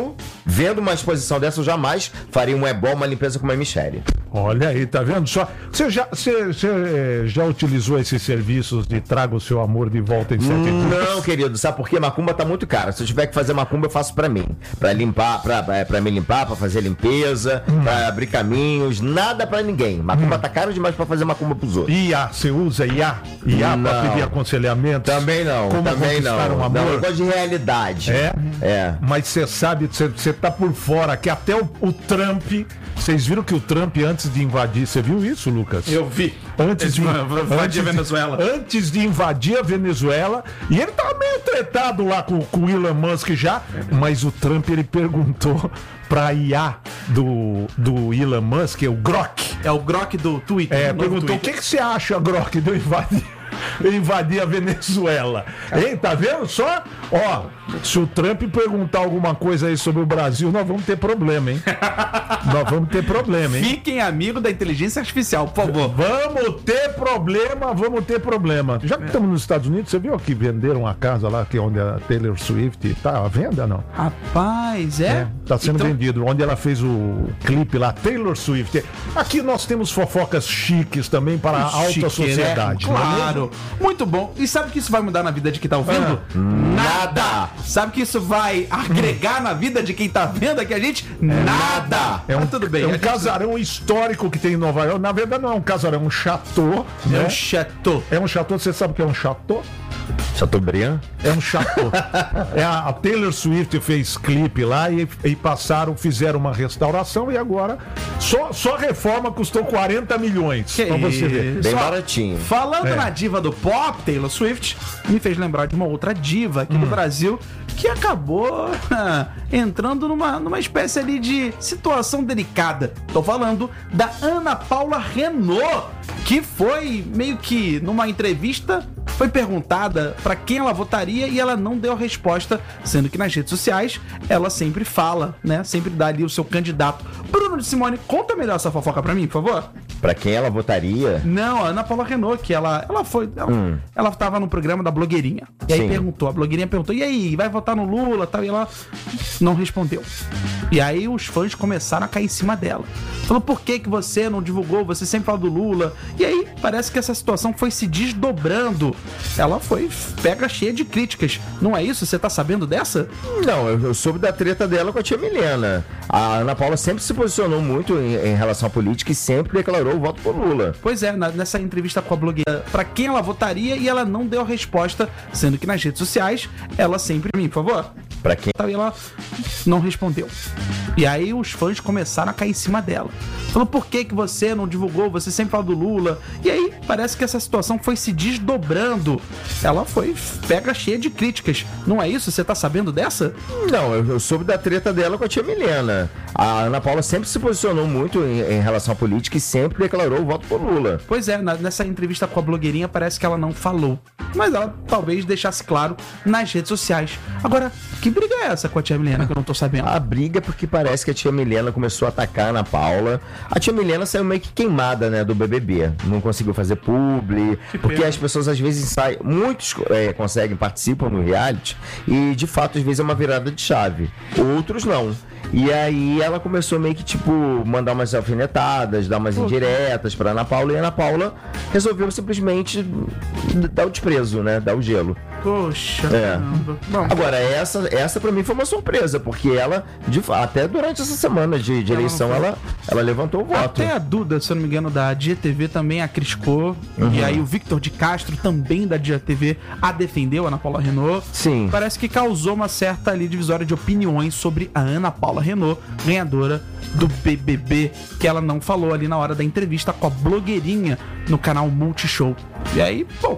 vendo uma exposição dessa, eu jamais faria um é bom, uma limpeza com uma Michele. Olha aí, tá vendo só? Você já, você, você já utilizou esses serviços de traga o seu amor de volta em sete dias? Não, querido, sabe por quê? Macumba tá muito cara. Se eu tiver que fazer macumba, eu faço pra mim. Pra limpar, pra, pra me limpar, pra fazer limpeza, hum. pra abrir caminhos, nada pra ninguém. Macumba hum. tá caro demais pra fazer macumba pros outros. I A, você usa I A? I A não. Pra pedir aconselhamento? Também não, Como também não. Um amor? Não, eu gosto de realidade. É? É. Mas você sabe, você tá por fora, que até o, o Trump, vocês viram que o Trump, antes de invadir, você viu isso, Lucas? Eu vi. Antes de invadir a Venezuela. Antes de invadir a Venezuela, e ele tava meio tretado lá com, com o Elon Musk já, mas o Trump, ele perguntou pra I A do, do Elon Musk, é o Grok. É o Grok do Twitter. É, perguntou, o que, que você acha, Grok, de eu invadir, invadir a Venezuela? Hein, tá vendo só? Ó, se o Trump perguntar alguma coisa aí sobre o Brasil, nós vamos ter problema, hein? Nós vamos ter problema, hein? Fiquem amigos da inteligência artificial, por favor. Vamos ter problema, vamos ter problema. Já que estamos nos Estados Unidos, você viu que venderam a casa lá, que é onde a Taylor Swift tá à venda, não? Rapaz, é? é tá sendo então... vendido, onde ela fez o clipe lá, Taylor Swift. Aqui nós temos fofocas chiques também para a alta Chique, sociedade. Né? Claro. Muito bom. E sabe o que isso vai mudar na vida de quem tá ouvindo? Ah, nada. Sabe o que isso vai agregar na vida de quem tá vendo aqui a gente? Nada. É um, Mas tudo bem. É um gente... casarão histórico que tem em Nova York. Na verdade não é um casarão, é um chateau. É né? um chateau. É um chateau. Você sabe o que é um chateau? Chateaubriand? É um chateau. é a, a Taylor Swift fez clipe lá e, e passaram, fizeram uma restauração e agora só, só reforma custou quarenta milhões. Que pra você ver. Bem Só, baratinho. Falando É. na diva do pop, Taylor Swift, me fez lembrar de uma outra diva aqui hum. do Brasil que acabou entrando numa, numa espécie ali de situação delicada. Tô falando da Ana Paula Renault, que foi meio que numa entrevista foi perguntada para quem ela votaria e ela não deu a resposta, sendo que nas redes sociais ela sempre fala, né? Sempre dá ali o seu candidato. Bruno de Simone, conta melhor essa fofoca pra mim, por favor. Pra quem ela votaria? Não, a Ana Paula Renault, que ela, ela foi. Ela, hum. ela tava no programa da blogueirinha. E aí Sim. perguntou, a blogueirinha perguntou: e aí, vai votar no Lula tal? E ela não respondeu. E aí os fãs começaram a cair em cima dela. Falou, por que, que você não divulgou? Você sempre fala do Lula. E aí parece que essa situação foi se desdobrando. Ela foi pega cheia de críticas. Não é isso? Você tá sabendo dessa? Não, eu, eu soube da treta dela com a tia Milena. A Ana Paula sempre se posicionou muito em, em relação à política e sempre declarou o voto por Lula. Pois é, na, nessa entrevista com a blogueira, pra quem ela votaria e ela não deu a resposta, sendo que nas redes sociais ela sempre... Mim, por favor. Pra quem? E ela não respondeu. E aí os fãs começaram a cair em cima dela. Falou, por que, que você não divulgou? Você sempre fala do Lula. E aí parece que essa situação foi se desdobrando. Ela foi pega cheia de críticas. Não é isso? Você tá sabendo dessa? Não, eu, eu soube da treta dela com a tia Milena. A Ana Paula sempre se posicionou muito em, em relação à política e sempre declarou o voto por Lula. Pois é, na, nessa entrevista com a blogueirinha parece que ela não falou. Mas ela talvez deixasse claro nas redes sociais. Agora, que briga é essa com a tia Milena que eu não tô sabendo? A briga é porque parece que a tia Milena começou a atacar a Ana Paula. A tia Milena saiu meio que queimada, né, do B B B. Não conseguiu fazer publi, que porque pena. As pessoas às vezes saem, muitos é, conseguem, participam no reality e de fato às vezes é uma virada de chave. Outros não. E aí ela começou meio que, tipo, mandar umas alfinetadas, dar umas indiretas pra Ana Paula, e a Ana Paula resolveu simplesmente dar o desprezo, né? Dar o gelo. Poxa, é. Bom, Agora, essa, essa pra mim foi uma surpresa, porque ela, de, até durante essa semana de, de eleição, ela, ela levantou o voto. Até a Duda, se eu não me engano, da Dia T V também a criticou. Uhum. E aí o Victor de Castro, também da Dia T V, a defendeu, a Ana Paula Renault. Sim. Parece que causou uma certa ali divisória de opiniões sobre a Ana Paula Renault, ganhadora do B B B, que ela não falou ali na hora da entrevista com a blogueirinha no canal Multishow. E aí, pô,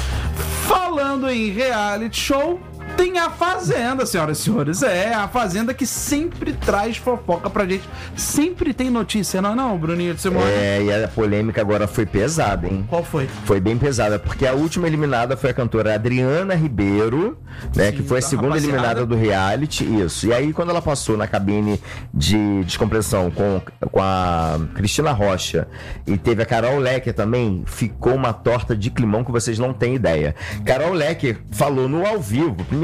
falando em reality show, tem a Fazenda, senhoras e senhores. É, a Fazenda que sempre traz fofoca pra gente. Sempre tem notícia, não é não, Bruninho de Simone? É, e a polêmica agora foi pesada, hein? Qual foi? Foi bem pesada, porque a última eliminada foi a cantora Adriana Ribeiro, né? Sim, que foi a segunda rapaziada. eliminada do reality, isso. E aí, quando ela passou na cabine de descompressão com, com a Cristina Rocha e teve a Carol Lecker também, ficou uma torta de climão que vocês não têm ideia. Carol Lecker falou no ao vivo, primeiro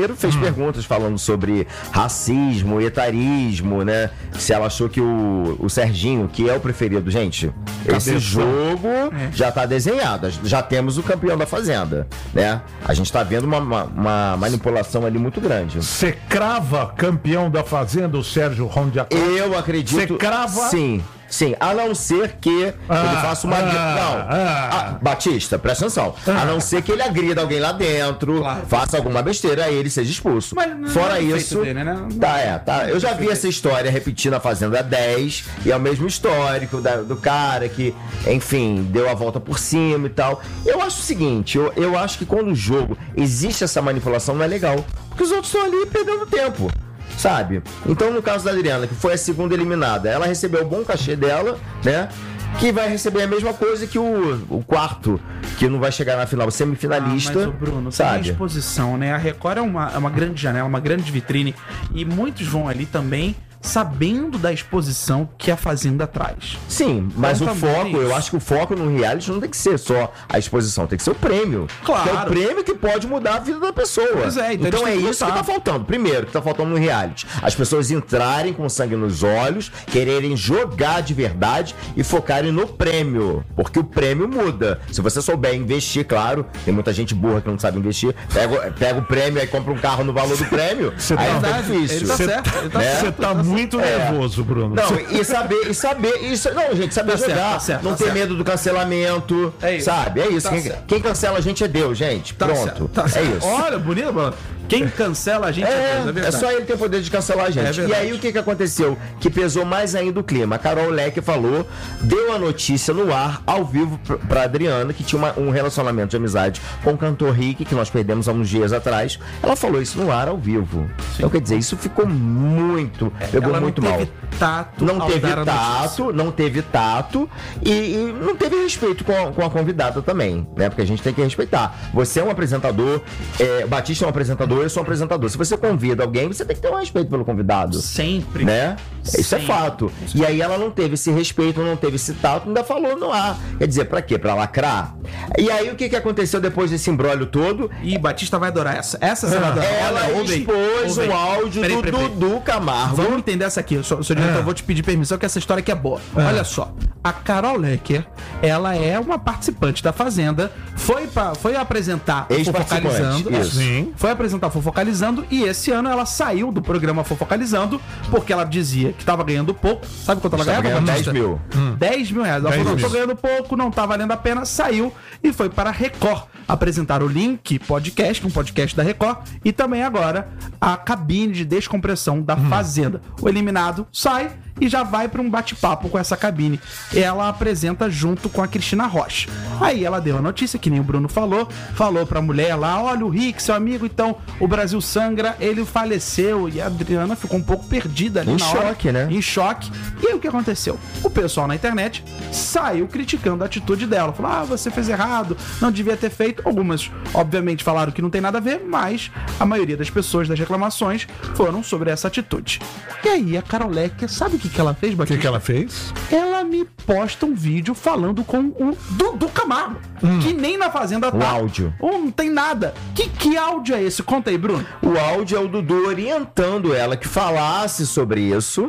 primeiro fez hum. perguntas falando sobre racismo, etarismo, né? Se ela achou que o, o Serginho, que é o preferido, gente, Cabeção. esse jogo é. já tá desenhado. Já temos o campeão da Fazenda, né? A gente tá vendo uma, uma, uma manipulação ali muito grande. Você crava campeão da Fazenda, o Sérgio Rondiacosta? Eu acredito. Você crava? Sim. Sim, a não ser que ah, ele faça uma... Ah, não, ah, ah, Batista, presta atenção. Ah, a não ser que ele agrida alguém lá dentro, claro. faça alguma besteira, aí ele seja expulso. Mas Fora é isso... Dele, né? Tá, é, tá. Eu já vi essa história repetir na Fazenda dez, e é o mesmo histórico da, do cara que, enfim, deu a volta por cima e tal. Eu acho o seguinte, eu, eu acho que quando o jogo existe essa manipulação, não é legal. Porque os outros estão ali perdendo tempo. Sabe? Então, no caso da Adriana, que foi a segunda eliminada, ela recebeu o bom cachê dela, né? Que vai receber a mesma coisa que o, o quarto, que não vai chegar na final, o semifinalista. Ah, mas, o Bruno, sabe? Tem exposição, né? A Record é uma, é uma grande janela, uma grande vitrine, e muitos vão ali também sabendo da exposição que a Fazenda traz. Sim, mas então, o foco, eu acho que o foco no reality não tem que ser só a exposição, tem que ser o prêmio. Claro. Que é o prêmio que pode mudar a vida da pessoa. Pois é, então, então é que isso que tá faltando. Primeiro, que tá faltando no reality. As pessoas entrarem com sangue nos olhos, quererem jogar de verdade e focarem no prêmio. Porque o prêmio muda. Se você souber investir, claro, tem muita gente burra que não sabe investir, pega, pega o prêmio e compra um carro no valor do prêmio, você aí tá, é difícil. Ele tá certo, ele tá né? Você tá muito muito é. nervoso, Bruno. Não, e saber, e saber, isso, não, gente, saber tá jogar, certo, tá certo, não tá ter certo. medo do cancelamento, é sabe? É isso. Tá quem, quem cancela a gente é Deus, gente. Tá Pronto. Tá é isso. Olha, bonito, mano. Quem cancela a gente é, é Deus, é verdade. É só ele ter poder de cancelar a gente. É e aí o que, que aconteceu? Que pesou mais ainda o clima. A Carol Leque falou, deu a notícia no ar, ao vivo, pra Adriana, que tinha uma, um relacionamento de amizade com o cantor Rick, que nós perdemos há uns dias atrás. Ela falou isso no ar, ao vivo. Sim. Então, quer dizer, isso ficou muito, pegou Ela muito não mal. Teve tato não teve tato, não teve tato e, e não teve respeito com a, com a convidada também, né? Porque a gente tem que respeitar. Você é um apresentador, é, Batista é um apresentador, eu sou um apresentador. Se você convida alguém, você tem que ter um respeito pelo convidado. Sempre. Né? Sempre. Isso é fato. E aí ela não teve esse respeito, não teve esse tato, ainda falou no ar. Quer dizer, pra quê? Pra lacrar? E aí o que, que aconteceu depois desse imbróglio todo? E Batista vai adorar essa. Essa você vai adorar. Ela Olha, expôs o áudio peraí, do peraí, peraí. Dudu Camargo. Vamos entender essa aqui. Seu diretor, é. eu vou te pedir permissão que essa história aqui é boa. É. Olha só. A Carol Lecker, ela é uma participante da Fazenda, foi, pra, foi apresentar Fofocalizando. Isso. Sim. Foi apresentar Fofocalizando e esse ano ela saiu do programa Fofocalizando porque ela dizia que tava ganhando pouco. Sabe quanto ela ganhava? dez mil. Hum. dez mil reais. Ela dez falou, mil. tô ganhando pouco, não tá valendo a pena, saiu e foi para a Record apresentar o Link Podcast, um podcast da Record, e também agora a cabine de descompressão da hum. Fazenda. O eliminado sai e já vai para um bate-papo com essa cabine. Ela apresenta junto com a Cristina Rocha. Aí ela deu a notícia, que nem o Bruno falou, falou pra mulher lá, olha o Rick, seu amigo, então o Brasil sangra, ele faleceu, e a Adriana ficou um pouco perdida ali em na hora. Em choque, né? Em choque. E aí o que aconteceu? O pessoal na internet saiu criticando a atitude dela. Falou, ah, você fez errado, não devia ter feito. Algumas, obviamente, falaram que não tem nada a ver, mas a maioria das pessoas, das reclamações, foram sobre essa atitude. E aí a Carol Lecker, sabe o que, que ela fez, Batista? O que, que ela fez? Ela me posta um vídeo falando com o Dudu Camargo, hum. que nem na Fazenda tá. O áudio. Oh, não tem nada. Que, que áudio é esse? Conta aí, Bruno. O áudio é o Dudu orientando ela que falasse sobre isso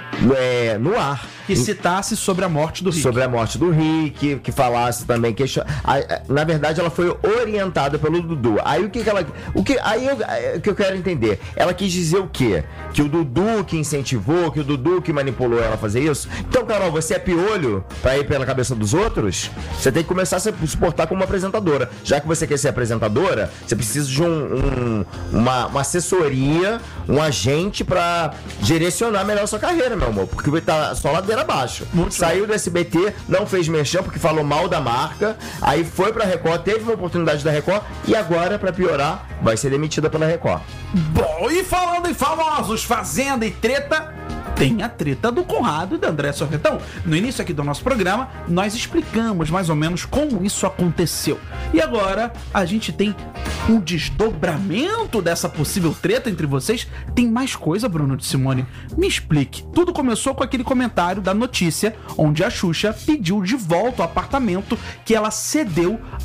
é, no ar. Que citasse sobre a morte do Rick. Sobre a morte do Rick, que falasse também que na verdade ela foi orientada pelo Dudu. Aí o que, que ela o que aí eu, o que eu quero entender? Ela quis dizer o quê? Que o Dudu que incentivou, que o Dudu que manipulou ela a fazer isso? Então, Carol, você é piolho pra ir pela cabeça dos outros? Você tem que começar a se portar como uma apresentadora. Já que você quer ser apresentadora, você precisa de um, um uma, uma assessoria, um agente pra direcionar melhor a sua carreira, meu amor. Porque vai estar só ladeira abaixo. Muito Saiu bem. do S B T, não fez merchan porque falou mal da marca, aí foi pra Record, teve uma oportunidade da Record e agora, pra piorar, vai ser demitida pela Record. Bom, e falando em famosos, Fazenda e treta, tem a treta do Conrado e da André Sorretão. No início aqui do nosso programa, nós explicamos mais ou menos como isso aconteceu. E agora, a gente tem um desdobramento dessa possível treta entre vocês. Tem mais coisa, Bruno de Simone? Me explique. Tudo começou com aquele comentário da notícia, onde a Xuxa pediu de volta o apartamento que ela cedeu ao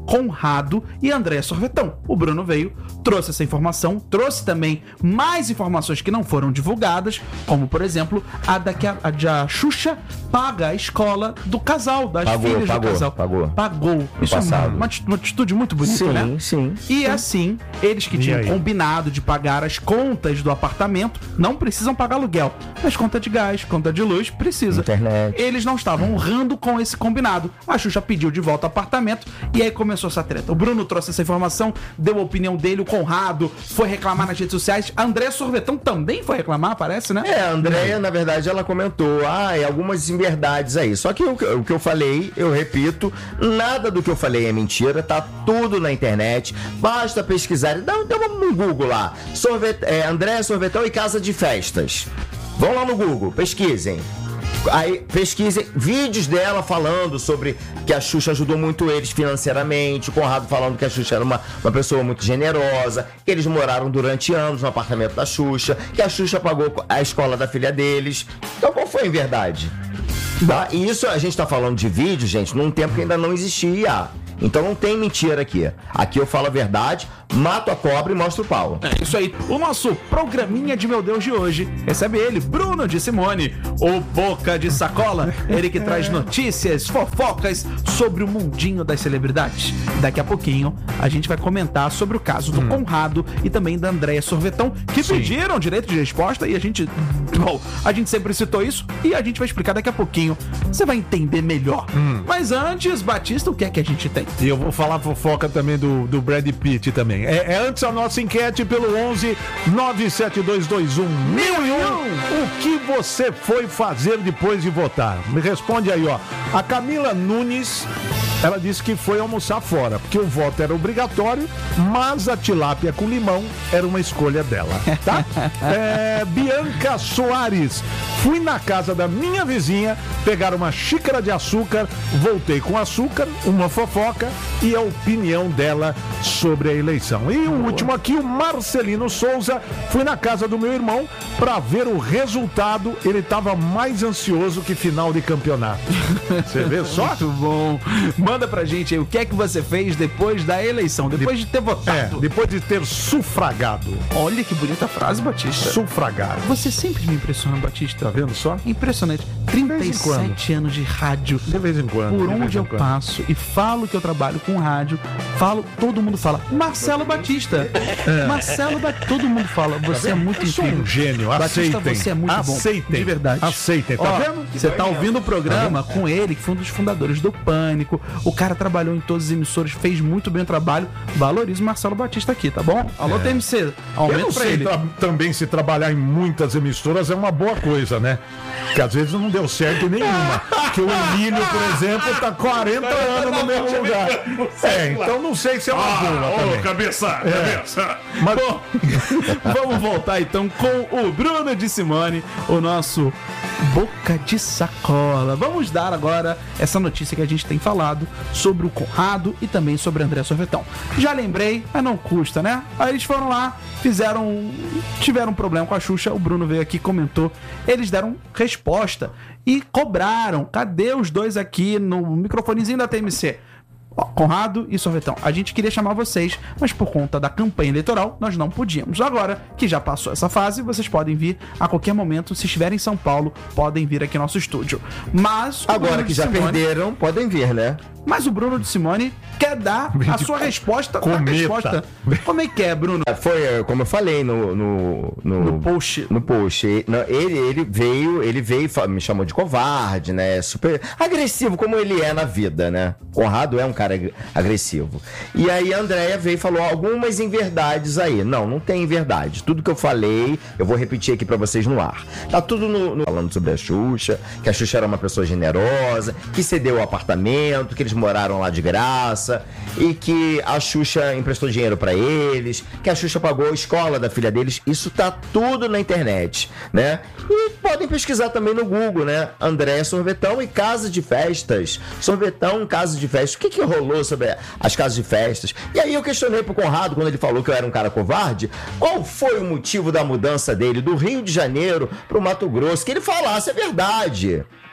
Conrado e Andréa Sorvetão. O Bruno veio, trouxe essa informação, trouxe também mais informações que não foram divulgadas, como, por exemplo, a da que a, a, de a Xuxa paga a escola do casal, das pagou, filhas pagou, do casal. Pagou, Pagou. Isso passado. é uma, uma atitude muito bonita, sim, né? Sim, sim. E assim, eles que E tinham aí? combinado de pagar as contas do apartamento, não precisam pagar aluguel. Mas conta de gás, conta de luz, precisa. Internet. Eles não estavam honrando com esse combinado. A Xuxa pediu de volta o apartamento e aí começou essa treta. O Bruno trouxe essa informação, deu a opinião dele, o Conrado foi reclamar nas redes sociais. A Andréa Sorvetão também foi reclamar, parece, né? É, a Andréia, na verdade, ela comentou, ah, é algumas inverdades aí. Só que o, o que eu falei, eu repito, nada do que eu falei é mentira, tá tudo na internet, basta pesquisar, dá, dá um Google lá, Sorvet, é, Andréia Sorvetão e Casa de Festas. Vão lá no Google, pesquisem. Aí pesquisem vídeos dela falando sobre que a Xuxa ajudou muito eles financeiramente, o Conrado falando que a Xuxa era uma, uma pessoa muito generosa, que eles moraram durante anos no apartamento da Xuxa, que a Xuxa pagou a escola da filha deles. Então qual foi a verdade? Tá? E isso a gente tá falando de vídeo, gente, num tempo que ainda não existia. Então não tem mentira aqui. Aqui eu falo a verdade, mato a cobra e mostro o pau. É isso aí. O nosso programinha de Meu Deus de hoje recebe ele, Bruno de Simone, o Boca de Sacola. Ele que traz notícias, fofocas sobre o mundinho das celebridades. Daqui a pouquinho a gente vai comentar sobre o caso do hum. Conrado e também da Andréa Sorvetão, que Sim. pediram direito de resposta e a gente... Bom, a gente sempre citou isso e a gente vai explicar daqui a pouquinho. Você vai entender melhor. Hum. Mas antes, Batista, o que é que a gente tem? E eu vou falar fofoca também do, do Brad Pitt também. É, é antes a nossa enquete pelo onze nove sete dois dois um mil e um. O que você foi fazer depois de votar? Me responde aí, ó. A Camila Nunes, ela disse que foi almoçar fora, porque o voto era obrigatório, mas a tilápia com limão era uma escolha dela, tá? É, Bianca Soares, fui na casa da minha vizinha pegar uma xícara de açúcar, voltei com açúcar, uma fofoca e a opinião dela sobre a eleição. E o último aqui, o Marcelino Souza, fui na casa do meu irmão para ver o resultado, ele estava mais ansioso que final de campeonato. Você vê só? Muito bom. Manda pra gente aí o que é que você fez depois da eleição, depois de, de ter votado. É, depois de ter sufragado. Olha que bonita frase, Batista. Sufragado. Você sempre me impressiona, Batista. Tá vendo só? Impressionante. trinta e sete anos de rádio. De vez em quando. Por onde eu passo e falo que eu trabalho com rádio, falo, todo mundo fala, Marcelo Batista. É. Marcelo Batista. Todo mundo fala, você tá é muito incrível. Eu sou um gênio, Batista, aceitem. você é muito aceitem. bom. De verdade. Aceitem, tá Ó, vendo? Você tá ouvindo o programa tá com ele, que foi um dos fundadores do Pânico. O cara trabalhou em todas as emissoras, fez muito bem o trabalho. Valorize o Marcelo Batista aqui, tá bom? Alô, é. T M C, aumenta eu não pra sei ele. Tra- também se trabalhar em muitas emissoras é uma boa coisa, né? Que às vezes não deu certo em nenhuma. Que o Emílio, por exemplo, tá quarenta anos no mesmo lugar. É, então não sei se é uma ah, boa também. Ô, cabeça, é. cabeça. Mas... Bom, vamos voltar então com o Bruno de Simone, o nosso Boca de Sacola. Vamos dar agora essa notícia que a gente tem falado sobre o Conrado e também sobre a Andréa Sorvetão. Já lembrei, mas não custa, né? Aí eles foram lá, fizeram... Tiveram um problema com a Xuxa, o Bruno veio aqui e comentou. Eles deram resposta e cobraram. Cadê os dois aqui no microfonezinho da T M C? Ó, Conrado e Sorvetão, a gente queria chamar vocês, mas por conta da campanha eleitoral nós não podíamos. Agora que já passou essa fase, vocês podem vir a qualquer momento. Se estiverem em São Paulo, podem vir aqui no nosso estúdio. Mas agora que já Simone... perderam, podem vir, né? Mas o Bruno de Simone quer dar a sua resposta na resposta. Como é que é, Bruno? Foi, como eu falei no... No, no, no post. No post. Ele, ele veio, ele veio, me chamou de covarde, né? Super agressivo, como ele é na vida, né? Conrado é um cara agressivo. E aí a Andréia veio e falou algumas inverdades aí. Não, não tem inverdade. Tudo que eu falei, eu vou repetir aqui pra vocês no ar. Tá tudo no, no... falando sobre a Xuxa, que a Xuxa era uma pessoa generosa, que cedeu o apartamento, que eles moraram lá de graça e que a Xuxa emprestou dinheiro pra eles, que a Xuxa pagou a escola da filha deles. Isso tá tudo na internet, né? E podem pesquisar também no Google, né? Andréa Sorvetão e Casa de Festas. Sorvetão, Casa de Festas. O que que rolou sobre as casas de festas? E aí eu questionei pro Conrado, quando ele falou que eu era um cara covarde, qual foi o motivo da mudança dele do Rio de Janeiro pro Mato Grosso? Que ele falasse a verdade.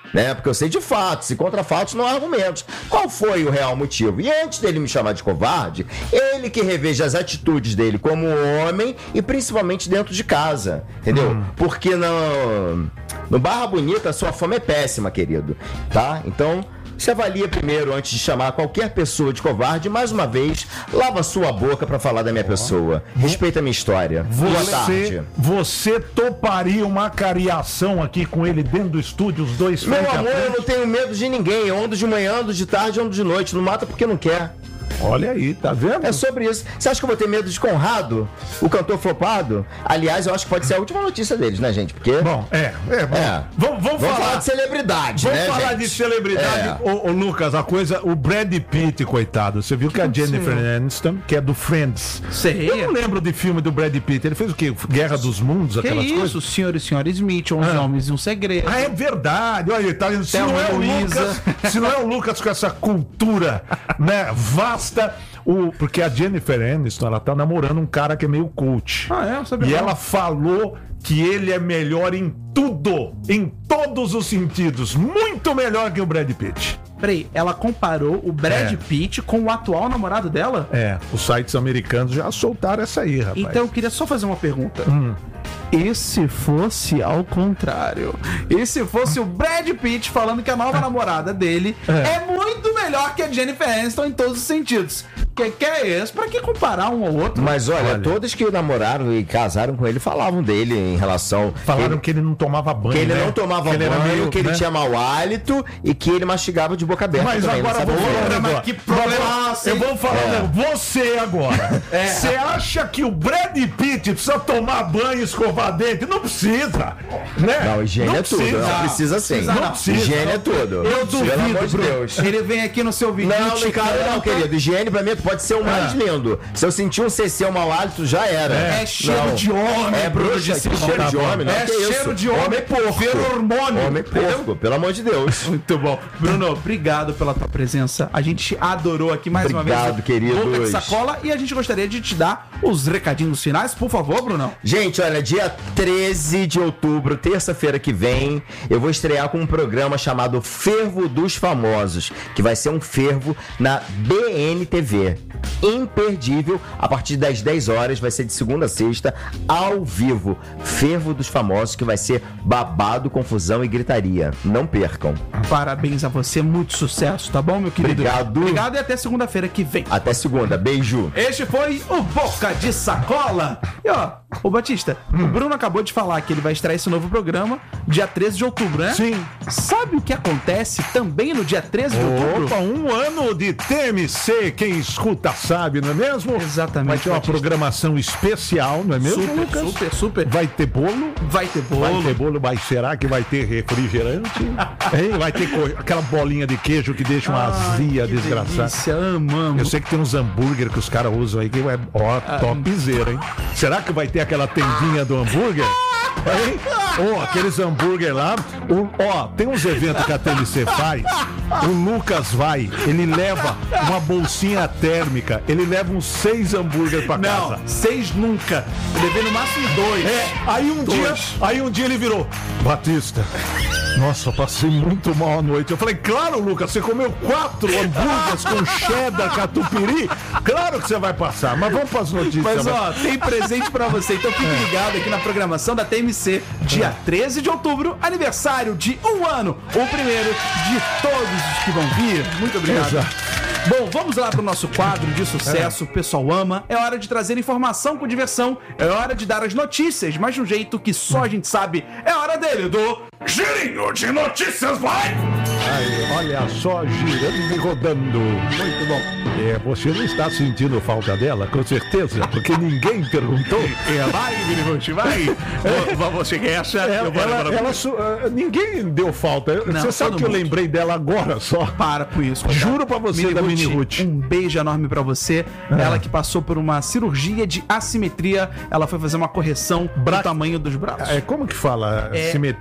né? Porque eu sei de fatos, e contra fatos não há argumentos. Qual foi o real motivo? E antes dele me chamar de covarde, ele que reveja as atitudes dele como homem e principalmente dentro de casa, entendeu? Hum. Porque no, no Barra Bonita a sua fama é péssima, querido, tá? Então... se avalia primeiro antes de chamar qualquer pessoa de covarde. Mais uma vez, lava sua boca pra falar da minha oh. pessoa. Respeita a minha história. Você, Boa tarde. Você toparia uma cariação aqui com ele dentro do estúdio, os dois Meu frente a amor, frente? eu não tenho medo de ninguém. Eu ando de manhã, ando de tarde, ando de noite. Não mata porque não quer. Olha aí, tá vendo? É sobre isso. Você acha que eu vou ter medo de Conrado, o cantor flopado? Aliás, eu acho que pode ser a última notícia deles, né, gente? Porque... Bom, é, é, bom. é. Vamos, vamos, vamos falar... falar de celebridade, vamos né, falar gente? de celebridade. É. Ô, ô, Lucas, a coisa, o Brad Pitt, coitado. Você viu que, que a Jennifer Aniston, que é do Friends. Sei. Eu não lembro de filme do Brad Pitt. Ele fez o quê? Guerra dos Mundos, que aquelas isso? coisas? Senhor e Senhora Smith, onze ah. homens e um segredo. Ah, é verdade. Olha, tá se não, é o Lucas, se não é o Lucas com essa cultura, né, vasta... O, porque a Jennifer Aniston, ela tá namorando um cara que é meio coach. Ah, é? Eu sabia. E ela falou que ele é melhor em tudo, em todos os sentidos. Muito melhor que o Brad Pitt. Peraí, ela comparou o Brad é. Pitt com o atual namorado dela? É, os sites americanos já soltaram essa aí, rapaz. Então eu queria só fazer uma pergunta. Hum. E se fosse ao contrário? E se fosse o Brad Pitt falando que a nova namorada dele é, é muito melhor que a Jennifer Aniston em todos os sentidos? Que que é esse? Pra que comparar um ao outro? Mas olha, olha, todos que namoraram e casaram com ele falavam dele em relação... Falaram ele, que ele não tomava banho, Que ele né? não tomava que ele banho, meio, que ele né? tinha mau hálito e que ele mastigava de boca aberta. Mas também, agora vou falar, mas que problema. Eu vou falar, é. você agora. Você é. acha que o Brad Pitt precisa tomar banho e escovar dente? Não precisa, né? Não, higiene não é tudo. precisa. Não precisa sim. Não, não precisa. Higiene é tudo. Eu duvido, pelo amor de Deus. Ele vem aqui no seu vídeo. Não, não, cara, não, querido. Higiene pra mim pode ser o mais É. lindo. Se eu sentir um C C, um mau hálito, já era. É, é cheiro não. de homem, É bruxa, que cheiro tá de bom. homem, não. É que cheiro isso? de homem, Homem porco. feromônio. Homem porco, pelo amor de Deus. Muito bom. Bruno, obrigado pela tua presença. A gente adorou aqui mais Obrigado, uma vez. queridos. Boca de Sacola. E a gente gostaria de te dar os recadinhos finais, por favor, Bruno. Gente, olha, dia treze de outubro, terça-feira que vem, eu vou estrear com um programa chamado Fervo dos Famosos, que vai ser um fervo na B N T V. Imperdível, a partir das dez horas, vai ser de segunda a sexta, ao vivo. Fervo dos Famosos, que vai ser babado, confusão e gritaria. Não percam. Parabéns a você, muito sucesso, tá bom, meu querido? Obrigado. Obrigado e até segunda-feira que vem. Até segunda, beijo. Este foi o Boca de Sacola. E ó, ô Batista, hum. o Bruno acabou de falar que ele vai estrear esse novo programa dia treze de outubro, né? Sim. Sabe o que acontece também no dia treze de outubro? Opa, um ano de T M C, quem escuta sabe, não é mesmo? Exatamente. Vai ter uma Batista. programação especial, não é mesmo, Super, Lucas? super, super. Vai ter bolo? Vai ter bolo. Vai ter bolo, mas será que vai ter refrigerante? Hein? Vai ter co... aquela bolinha de queijo que deixa uma azia desgraçada. Delícia, amamos. Eu sei que tem uns hambúrguer que os caras usam aí que é, ó, topzera, hein? Será que vai ter aquela tendinha do hambúrguer? Hein? Oh, aqueles hambúrguer lá. O, ó, tem uns eventos que a T M C faz. O Lucas vai, ele leva uma bolsinha térmica. Ele leva uns seis hambúrguer pra casa. Não, seis nunca. Eu levei no máximo dois. É, aí um Dois. dia, aí um dia ele virou: Batista, nossa, passei muito mal à noite. Eu falei: claro, Lucas, você comeu quatro hambúrgueres com cheddar, catupiry. Claro que você vai passar, mas vamos para as notícias. Mas ó, tem presente pra você, então fique ligado aqui na programação da T M C, dia treze de outubro, aniversário de um ano, o primeiro de todos os que vão vir. Muito obrigado. Exato. Bom, vamos lá pro nosso quadro de sucesso, o pessoal ama. É hora de trazer informação com diversão, é hora de dar as notícias, mas de um jeito que só a gente sabe. É hora dele, do Girinho de Notícias, vai! Ai, olha só, girando e rodando. Muito bom. É, você não está sentindo falta dela, com certeza, porque ninguém perguntou. É, vai, Vini, vai. Você quer achar? Ela, ela, ela, uh, ninguém deu falta. Não, você sabe que mundo. Eu lembrei dela agora só. Para com isso. Cuidado. Juro pra você, Mini da Mini Ruth. Um beijo enorme pra você. É. Ela que passou por uma cirurgia de assimetria. Ela foi fazer uma correção Bra... do tamanho dos braços. É, como que fala? É, simetria?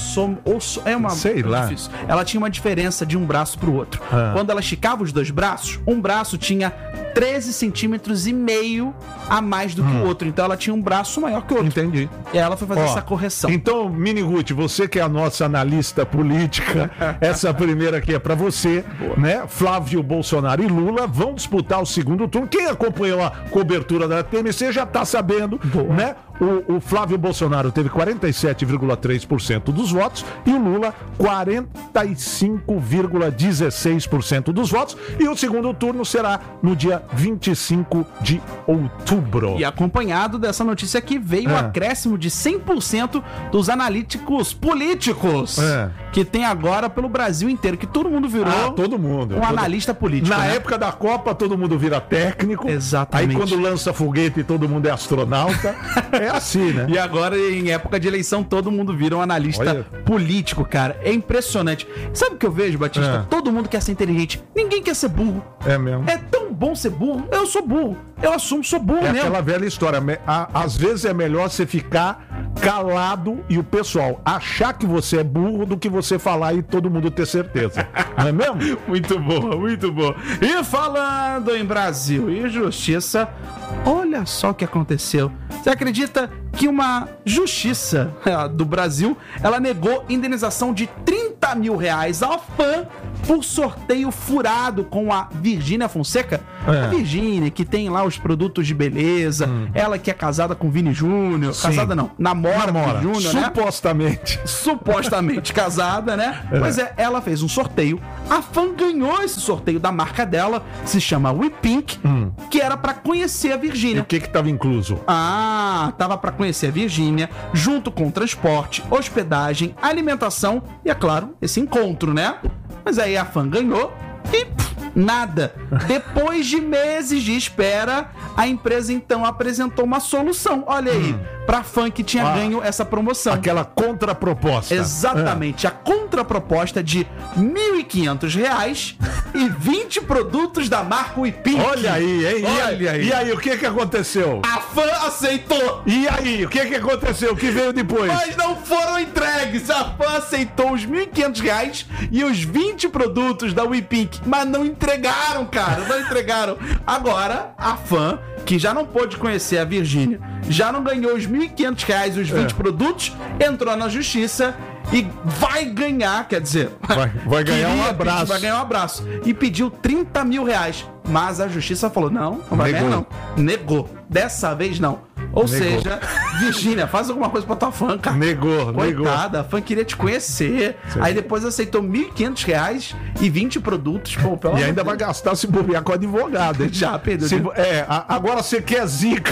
som, osso, é uma Sei é lá. difícil. Ela tinha uma diferença de um braço pro outro. Ah. Quando ela esticava os dois braços, um braço tinha treze centímetros e meio a mais do que Hum. o outro. Então ela tinha um braço maior que o outro. Entendi. E ela foi fazer Ó, essa correção. Então, Mini Ruth, você que é a nossa analista política, essa primeira aqui é pra você, né? Flávio Bolsonaro e Lula vão disputar o segundo turno. Quem acompanhou a cobertura da T M C já tá sabendo, né? O, o Flávio Bolsonaro teve quarenta e sete vírgula três por cento dos votos e o Lula quarenta e cinco vírgula dezesseis por cento dos votos. E o segundo turno será no dia vinte e cinco de outubro. E acompanhado dessa notícia aqui veio o É. acréscimo de cem por cento dos analíticos políticos É. que tem agora pelo Brasil inteiro, que todo mundo virou Ah, todo mundo. um Todo- analista político. Na né? época da Copa, todo mundo vira técnico. Exatamente. Aí quando lança foguete, todo mundo é astronauta. É assim, né? E agora, em época de eleição, todo mundo vira um analista Olha. político, cara. É impressionante. Sabe o que eu vejo, Batista? É. Todo mundo quer ser inteligente. Ninguém quer ser burro. É mesmo. É tão bom ser burro. Eu sou burro. Eu assumo, sou burro É mesmo. aquela velha história. me- a- Às vezes é melhor você ficar calado e o pessoal achar que você é burro do que você falar e todo mundo ter certeza. Não é mesmo? Muito boa, muito boa. E falando em Brasil e justiça, olha só o que aconteceu. Você acredita que uma justiça eh, do Brasil, ela negou indenização de trinta mil reais ao fã por sorteio furado com a Virgínia Fonseca? É. A Virgínia, que tem lá os produtos de beleza, ela que é casada com o Vini Júnior. Sim. Casada não, namora, Namora. com o Vini Júnior, né? Supostamente. Supostamente casada, né? Pois é, ela fez um sorteio. A fã ganhou esse sorteio da marca dela, se chama We Pink, Hum. que era pra conhecer a E o Virgínia. que que tava incluso? Ah, tava pra conhecer a Virgínia, junto com transporte, hospedagem, alimentação e, é claro, esse encontro, né? Mas aí a fã ganhou e pff, nada. Depois de meses de espera, a empresa então apresentou uma solução. Olha aí, pra fã que tinha Ah, ganho essa promoção. Aquela contraproposta. Exatamente, a contraproposta de mil e quinhentos reais e vinte produtos da marca Wipink. Olha aí, hein? E Olha aí. E aí, o que que aconteceu? A fã aceitou, E aí, o que que aconteceu? O que veio depois? mas não foram entregues. A fã aceitou os mil e quinhentos reais e os vinte produtos da Wipink, mas não entregaram, cara, não entregaram. Agora, a fã, que já não pôde conhecer a Virgínia, já não ganhou os mil e quinhentos reais e os vinte É. produtos, entrou na justiça e vai ganhar, quer dizer... Vai- vai ganhar um queria abraço. pedir- vai ganhar um abraço. E pediu trinta mil reais. Mas a justiça falou, não, não vai Negou. ganhar não. Negou. Dessa vez não. Ou Negou. seja, Virgínia, faz alguma coisa pra tua fã, cara. Negou, negou. Coitada, a fã queria te conhecer. Aí depois aceitou mil e quinhentos reais e vinte produtos. Pô, pelo E amor ainda de vai Deus. gastar se bobear com advogado, hein? Já, Pedro. Se- é, a- agora você quer zica.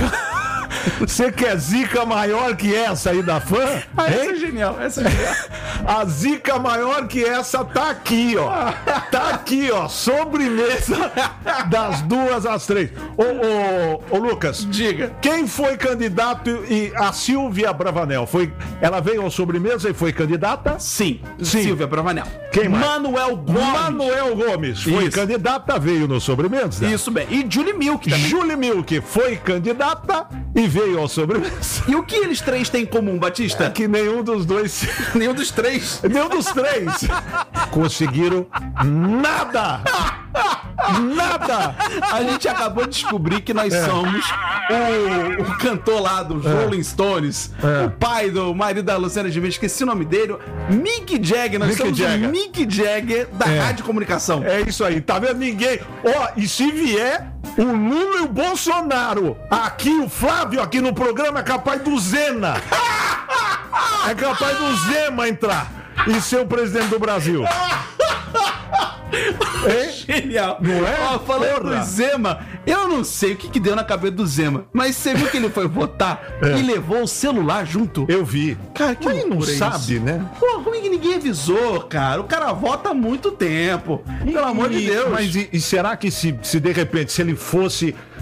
Você quer zica maior que essa aí da fã? Ah, essa é Hein? genial, essa é genial. A zica maior que essa tá aqui, ó. Tá aqui, ó. Sobremesa das duas às três. Ô, ô, ô, Lucas. Diga. Quem foi candidato e a Silvia Bravanel? Foi, ela veio ao sobremesa e foi candidata? Sim, Sim. Silvia Bravanel. Quem mais? Manuel Gomes. Manuel Gomes foi Isso. candidata, veio no sobremesa. Isso bem. E Julie Milk também. Julie Milk foi candidata e veio ao sobremesa. E o que eles três têm em comum, Batista? Que nenhum dos dois. Nenhum dos três. Nenhum dos três conseguiram nada! Nada! A gente acabou de descobrir que nós É. somos o, o cantor lá dos Rolling Stones, É. o pai do marido da Luciana Gimenez, esqueci o nome dele, Mick Jagger. Nós Mick somos Jagger. o Mick Jagger da É. rádio comunicação. É isso aí, tá vendo? Ninguém. Ó, e se vier o Lula e o Bolsonaro aqui, o Flávio aqui no programa, é capaz do Zena. É capaz do Zema entrar e ser o presidente do Brasil. Hein? Genial. Não é? Ó, falando Porra. do Zema, eu não sei o que, que deu na cabeça do Zema, mas você viu que ele foi votar É. e levou o celular junto? Eu vi. Cara, que Mas não loucura é sabe, isso? né? Pô, como é que ninguém avisou, cara? O cara vota há muito tempo. Pelo amor de E- Deus. Mas e, e será que se, se de repente, se ele fosse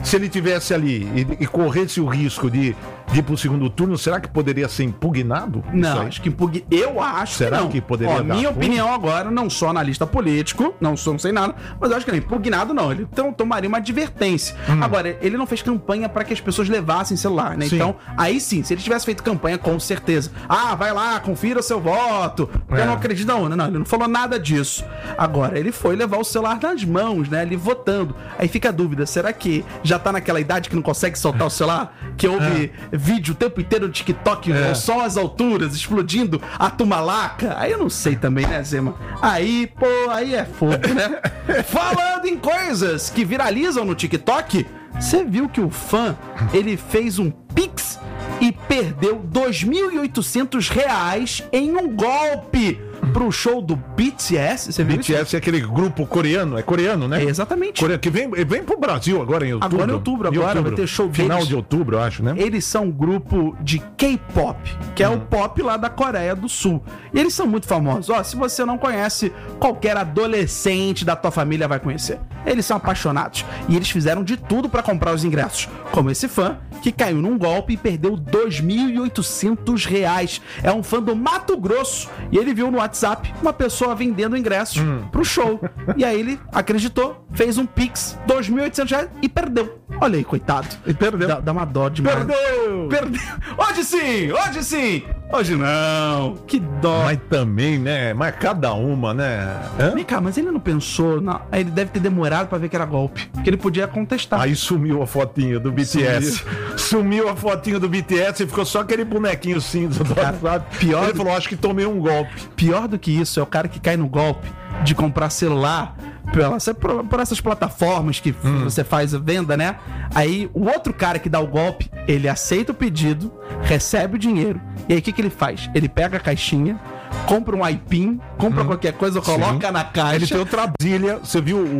se ele tivesse ali e, e corresse o risco de, de ir pro segundo turno, será que poderia ser impugnado? Não, acho que impugn... eu acho será que não. que poderia Ó, dar minha ruim? opinião agora, não sou analista político, não sou, não sei nada, mas eu acho que não, impugnado não, ele então, tomaria uma advertência. Hum. Agora, ele não fez campanha para que as pessoas levassem celular, né? Sim. Então, aí sim, se ele tivesse feito campanha, com certeza. Ah, vai lá, confira o seu voto. É. Eu não acredito, não, não, ele não falou nada disso. Agora, ele foi levar o celular nas mãos, né? Ali votando. Aí fica a dúvida, será que já tá naquela idade que não consegue soltar o celular? Que houve é. vídeo o tempo inteiro no TikTok, é. só as alturas, explodindo a tumalaca? Aí eu não sei também, né, Zema? Aí, pô, aí é fogo, né? Falando em coisas que viralizam no TikTok, você viu que o fã, ele fez um Pix e perdeu dois mil e oitocentos reais em um golpe pro show do B T S. Você viu B T S isso? É aquele grupo coreano, é coreano, né? É, exatamente. Coreano, que vem, vem pro Brasil agora em outubro. Agora em outubro, agora outubro. Vai ter show deles. Final de outubro, eu acho, né? Eles são um grupo de K-pop, que é hum. o pop lá da Coreia do Sul. E eles são muito famosos. Ó, se você não conhece, qualquer adolescente da tua família vai conhecer. Eles são apaixonados. E eles fizeram de tudo pra comprar os ingressos. Como esse fã, que caiu num golpe e perdeu dois mil e oitocentos reais. É um fã do Mato Grosso. E ele viu no WhatsApp uma pessoa vendendo ingressos hum. pro show. E aí ele acreditou, fez um Pix, dois mil e oitocentos reais e perdeu. Olha aí, coitado. E perdeu. Dá, dá uma dó demais. Perdeu! Perdeu! Hoje sim! Hoje sim! Hoje não! Que dó! Mas também, né? Mas cada uma, né? Hã? Vem cá, mas ele não pensou... Na... Ele deve ter demorado pra ver que era golpe. Que ele podia contestar. Aí sumiu a fotinha do B T S. Sumiu, sumiu a fotinha do B T S e ficou só aquele bonequinho cinza do WhatsApp. Pior ele do... falou, acho que tomei um golpe. Pior do que isso é o cara que cai no golpe de comprar celular por, por essas plataformas que hum. você faz a venda, né? Aí o outro cara que dá o golpe, ele aceita o pedido, recebe o dinheiro, e aí o que, que ele faz? Ele pega a caixinha, compra um iPin, compra hum. qualquer coisa, coloca Sim. na caixa. Ele tem outra Brasília, você viu